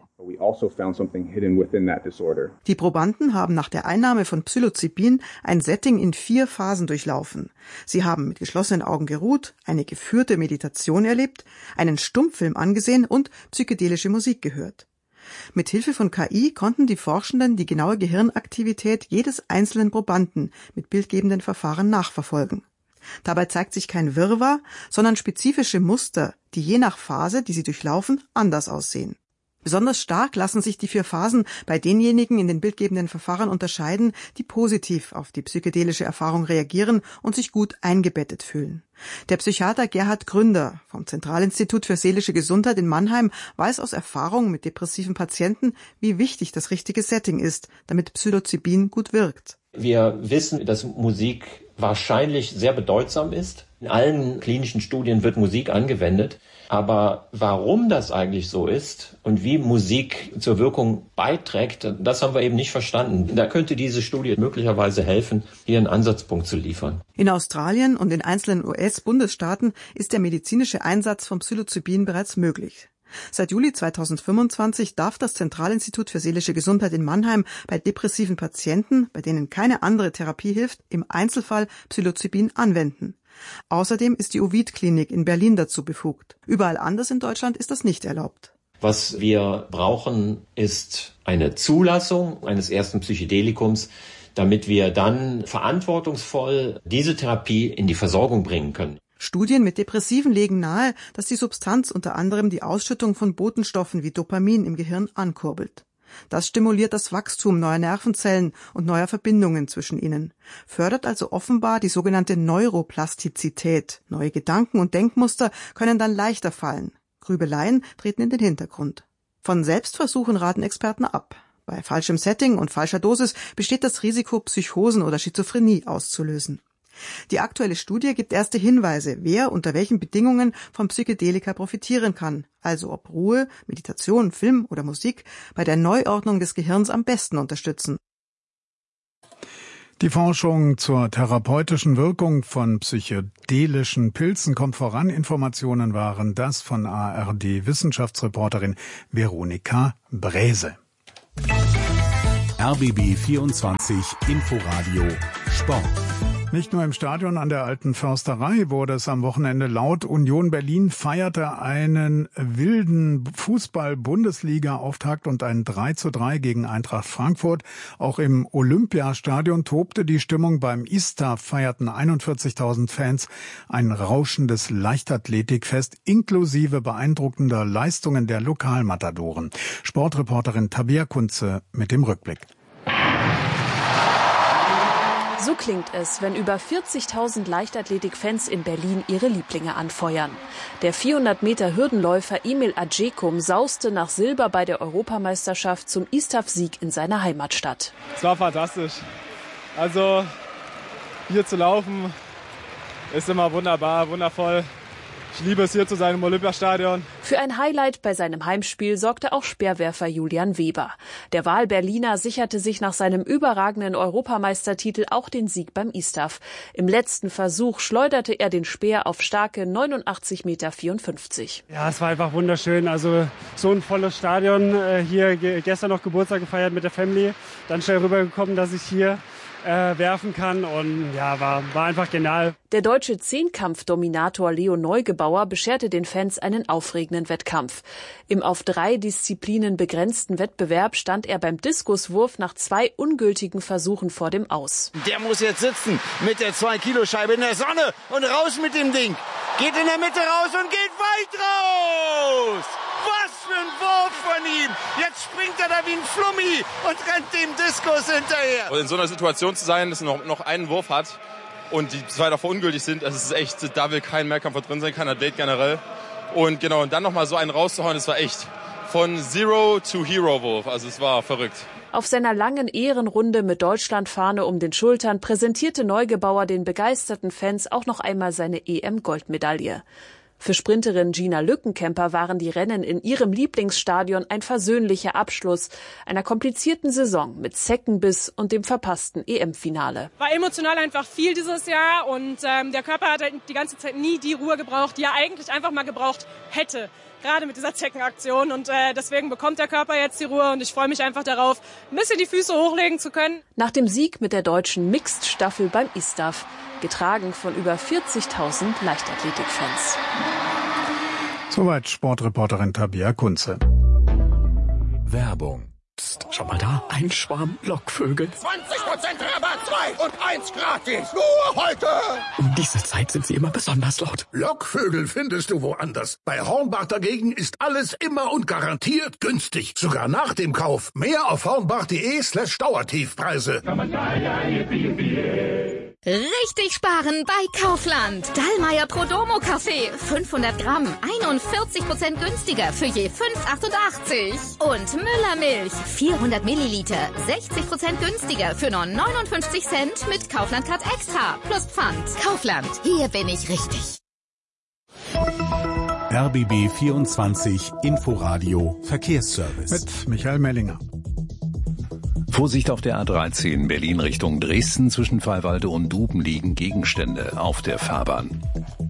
Die Probanden haben nach der Einnahme von Psilocybin ein Setting in vier Phasen durchlaufen. Sie haben mit geschlossenen Augen geruht, eine geführte Meditation erlebt, einen Stummfilm angesehen und psychedelische Musik gehört. Mit Hilfe von K I konnten die Forschenden die genaue Gehirnaktivität jedes einzelnen Probanden mit bildgebenden Verfahren nachverfolgen. Dabei zeigt sich kein Wirrwarr, sondern spezifische Muster, die je nach Phase, die sie durchlaufen, anders aussehen. Besonders stark lassen sich die vier Phasen bei denjenigen in den bildgebenden Verfahren unterscheiden, die positiv auf die psychedelische Erfahrung reagieren und sich gut eingebettet fühlen. Der Psychiater Gerhard Gründer vom Zentralinstitut für seelische Gesundheit in Mannheim weiß aus Erfahrung mit depressiven Patienten, wie wichtig das richtige Setting ist, damit Psilocybin gut wirkt. Wir wissen, dass Musik wahrscheinlich sehr bedeutsam ist. In allen klinischen Studien wird Musik angewendet. Aber warum das eigentlich so ist und wie Musik zur Wirkung beiträgt, das haben wir eben nicht verstanden. Da könnte diese Studie möglicherweise helfen, hier einen Ansatzpunkt zu liefern. In Australien und in einzelnen U S-Bundesstaaten ist der medizinische Einsatz von Psilocybin bereits möglich. Seit Juli zweitausendfünfundzwanzig darf das Zentralinstitut für seelische Gesundheit in Mannheim bei depressiven Patienten, bei denen keine andere Therapie hilft, im Einzelfall Psilocybin anwenden. Außerdem ist die Ovid-Klinik in Berlin dazu befugt. Überall anders in Deutschland ist das nicht erlaubt. Was wir brauchen, ist eine Zulassung eines ersten Psychedelikums, damit wir dann verantwortungsvoll diese Therapie in die Versorgung bringen können. Studien mit Depressiven legen nahe, dass die Substanz unter anderem die Ausschüttung von Botenstoffen wie Dopamin im Gehirn ankurbelt. Das stimuliert das Wachstum neuer Nervenzellen und neuer Verbindungen zwischen ihnen, fördert also offenbar die sogenannte Neuroplastizität. Neue Gedanken und Denkmuster können dann leichter fallen. Grübeleien treten in den Hintergrund. Von Selbstversuchen raten Experten ab. Bei falschem Setting und falscher Dosis besteht das Risiko, Psychosen oder Schizophrenie auszulösen. Die aktuelle Studie gibt erste Hinweise, wer unter welchen Bedingungen von Psychedelika profitieren kann, also ob Ruhe, Meditation, Film oder Musik bei der Neuordnung des Gehirns am besten unterstützen. Die Forschung zur therapeutischen Wirkung von psychedelischen Pilzen kommt voran. Informationen waren das von A R D-Wissenschaftsreporterin Veronika Bräse. R B B vierundzwanzig Inforadio Sport. Nicht nur im Stadion an der Alten Försterei wurde es am Wochenende laut. Union Berlin feierte einen wilden Fußball-Bundesliga-Auftakt und ein drei zu drei gegen Eintracht Frankfurt. Auch im Olympiastadion tobte die Stimmung. Beim I S T A F feierten einundvierzigtausend Fans ein rauschendes Leichtathletikfest inklusive beeindruckender Leistungen der Lokalmatadoren. Sportreporterin Tabea Kunze mit dem Rückblick. So klingt es, wenn über vierzigtausend Leichtathletik-Fans in Berlin ihre Lieblinge anfeuern. Der vierhundert Meter Hürdenläufer Emil Adjekum sauste nach Silber bei der Europameisterschaft zum I S T A F-Sieg in seiner Heimatstadt. Es war fantastisch. Also hier zu laufen ist immer wunderbar, wundervoll. Ich liebe es, hier zu sein im Olympiastadion. Für ein Highlight bei seinem Heimspiel sorgte auch Speerwerfer Julian Weber. Der Wahl-Berliner sicherte sich nach seinem überragenden Europameistertitel auch den Sieg beim I S T A F. Im letzten Versuch schleuderte er den Speer auf starke neunundachtzig Komma vierundfünfzig Meter. Ja, es war einfach wunderschön. Also so ein volles Stadion. Hier gestern noch Geburtstag gefeiert mit der Family. Dann schnell rübergekommen, dass ich hier Äh, werfen kann und ja, war, war einfach genial. Der deutsche Zehnkampfdominator Leo Neugebauer bescherte den Fans einen aufregenden Wettkampf. Im auf drei Disziplinen begrenzten Wettbewerb stand er beim Diskuswurf nach zwei ungültigen Versuchen vor dem Aus. Der muss jetzt sitzen mit der zwei Kilo Scheibe in der Sonne und raus mit dem Ding. Geht in der Mitte raus und geht weit raus. Was für ein Wurf von ihm! Jetzt springt er da wie ein Flummi und rennt dem Diskus hinterher. Und in so einer Situation zu sein, dass er noch, noch einen Wurf hat und die zwei davor ungültig sind, das ist echt, da will kein Mehrkampfer drin sein, kein Athlet generell. Und genau, und dann nochmal so einen rauszuhauen, das war echt von Zero to Hero Wurf. Also es war verrückt. Auf seiner langen Ehrenrunde mit Deutschlandfahne um den Schultern präsentierte Neugebauer den begeisterten Fans auch noch einmal seine E M-Goldmedaille. Für Sprinterin Gina Lückenkämper waren die Rennen in ihrem Lieblingsstadion ein versöhnlicher Abschluss einer komplizierten Saison mit Zeckenbiss und dem verpassten E M-Finale. War emotional einfach viel dieses Jahr und ähm, der Körper hat halt die ganze Zeit nie die Ruhe gebraucht, die er eigentlich einfach mal gebraucht hätte. Gerade mit dieser Zeckenaktion und äh, deswegen bekommt der Körper jetzt die Ruhe und ich freue mich einfach darauf, ein bisschen die Füße hochlegen zu können. Nach dem Sieg mit der deutschen Mixed-Staffel beim I S T A F, getragen von über vierzigtausend Leichtathletik-Fans. Soweit Sportreporterin Tabea Kunze. Werbung. Psst, schau mal da, ein Schwarm Lockvögel. zwanzig Prozent Rabatt, zwei und eins gratis. Nur heute. Um diese Zeit sind sie immer besonders laut. Lockvögel findest du woanders. Bei Hornbach dagegen ist alles immer und garantiert günstig. Sogar nach dem Kauf. Mehr auf hornbach.de slash Dauertiefpreise. Richtig sparen bei Kaufland. Dallmayr Prodomo Kaffee. fünfhundert Gramm. einundvierzig Prozent günstiger für je fünf Komma achtundachtzig. Und Müllermilch. vierhundert Milliliter. sechzig Prozent günstiger für nur neunundfünfzig Cent mit Kaufland Card Extra. Plus Pfand. Kaufland. Hier bin ich richtig. R B B vierundzwanzig Inforadio Verkehrsservice. Mit Michael Mellinger. Vorsicht auf der A dreizehn Berlin Richtung Dresden. Zwischen Freiwalde und Duben liegen Gegenstände auf der Fahrbahn.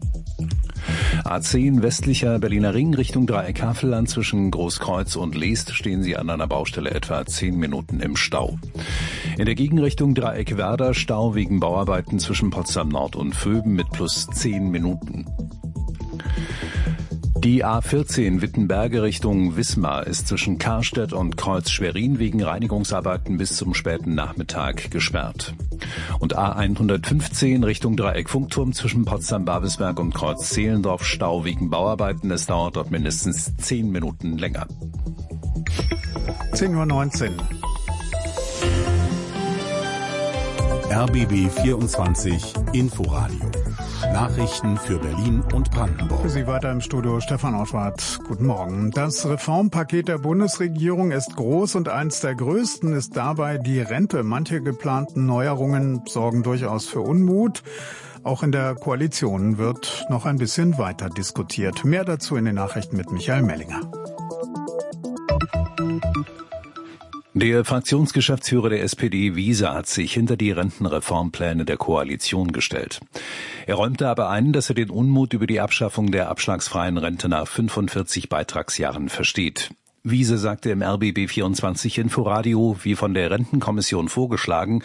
A zehn westlicher Berliner Ring Richtung Dreieck Havelland. Zwischen Großkreuz und Leest stehen Sie an einer Baustelle etwa zehn Minuten im Stau. In der Gegenrichtung Dreieck Werder Stau wegen Bauarbeiten zwischen Potsdam Nord und Vöben mit plus zehn Minuten. Die A vierzehn Wittenberge Richtung Wismar ist zwischen Karstedt und Kreuz-Schwerin wegen Reinigungsarbeiten bis zum späten Nachmittag gesperrt. Und A hundertfünfzehn Richtung Dreieck-Funkturm zwischen Potsdam-Babelsberg und Kreuz-Zehlendorf Stau wegen Bauarbeiten. Es dauert dort mindestens zehn Minuten länger. zehn Uhr neunzehn. R B B vierundzwanzig Inforadio. Nachrichten für Berlin und Brandenburg. Für Sie weiter im Studio Stefan Oschwart. Guten Morgen. Das Reformpaket der Bundesregierung ist groß und eins der größten ist dabei die Rente. Manche geplanten Neuerungen sorgen durchaus für Unmut. Auch in der Koalition wird noch ein bisschen weiter diskutiert. Mehr dazu in den Nachrichten mit Michael Mellinger. Der Fraktionsgeschäftsführer der S P D, Wiese, hat sich hinter die Rentenreformpläne der Koalition gestellt. Er räumte aber ein, dass er den Unmut über die Abschaffung der abschlagsfreien Rente nach fünfundvierzig Beitragsjahren versteht. Wiese sagte im R B B vierundzwanzig Inforadio, wie von der Rentenkommission vorgeschlagen,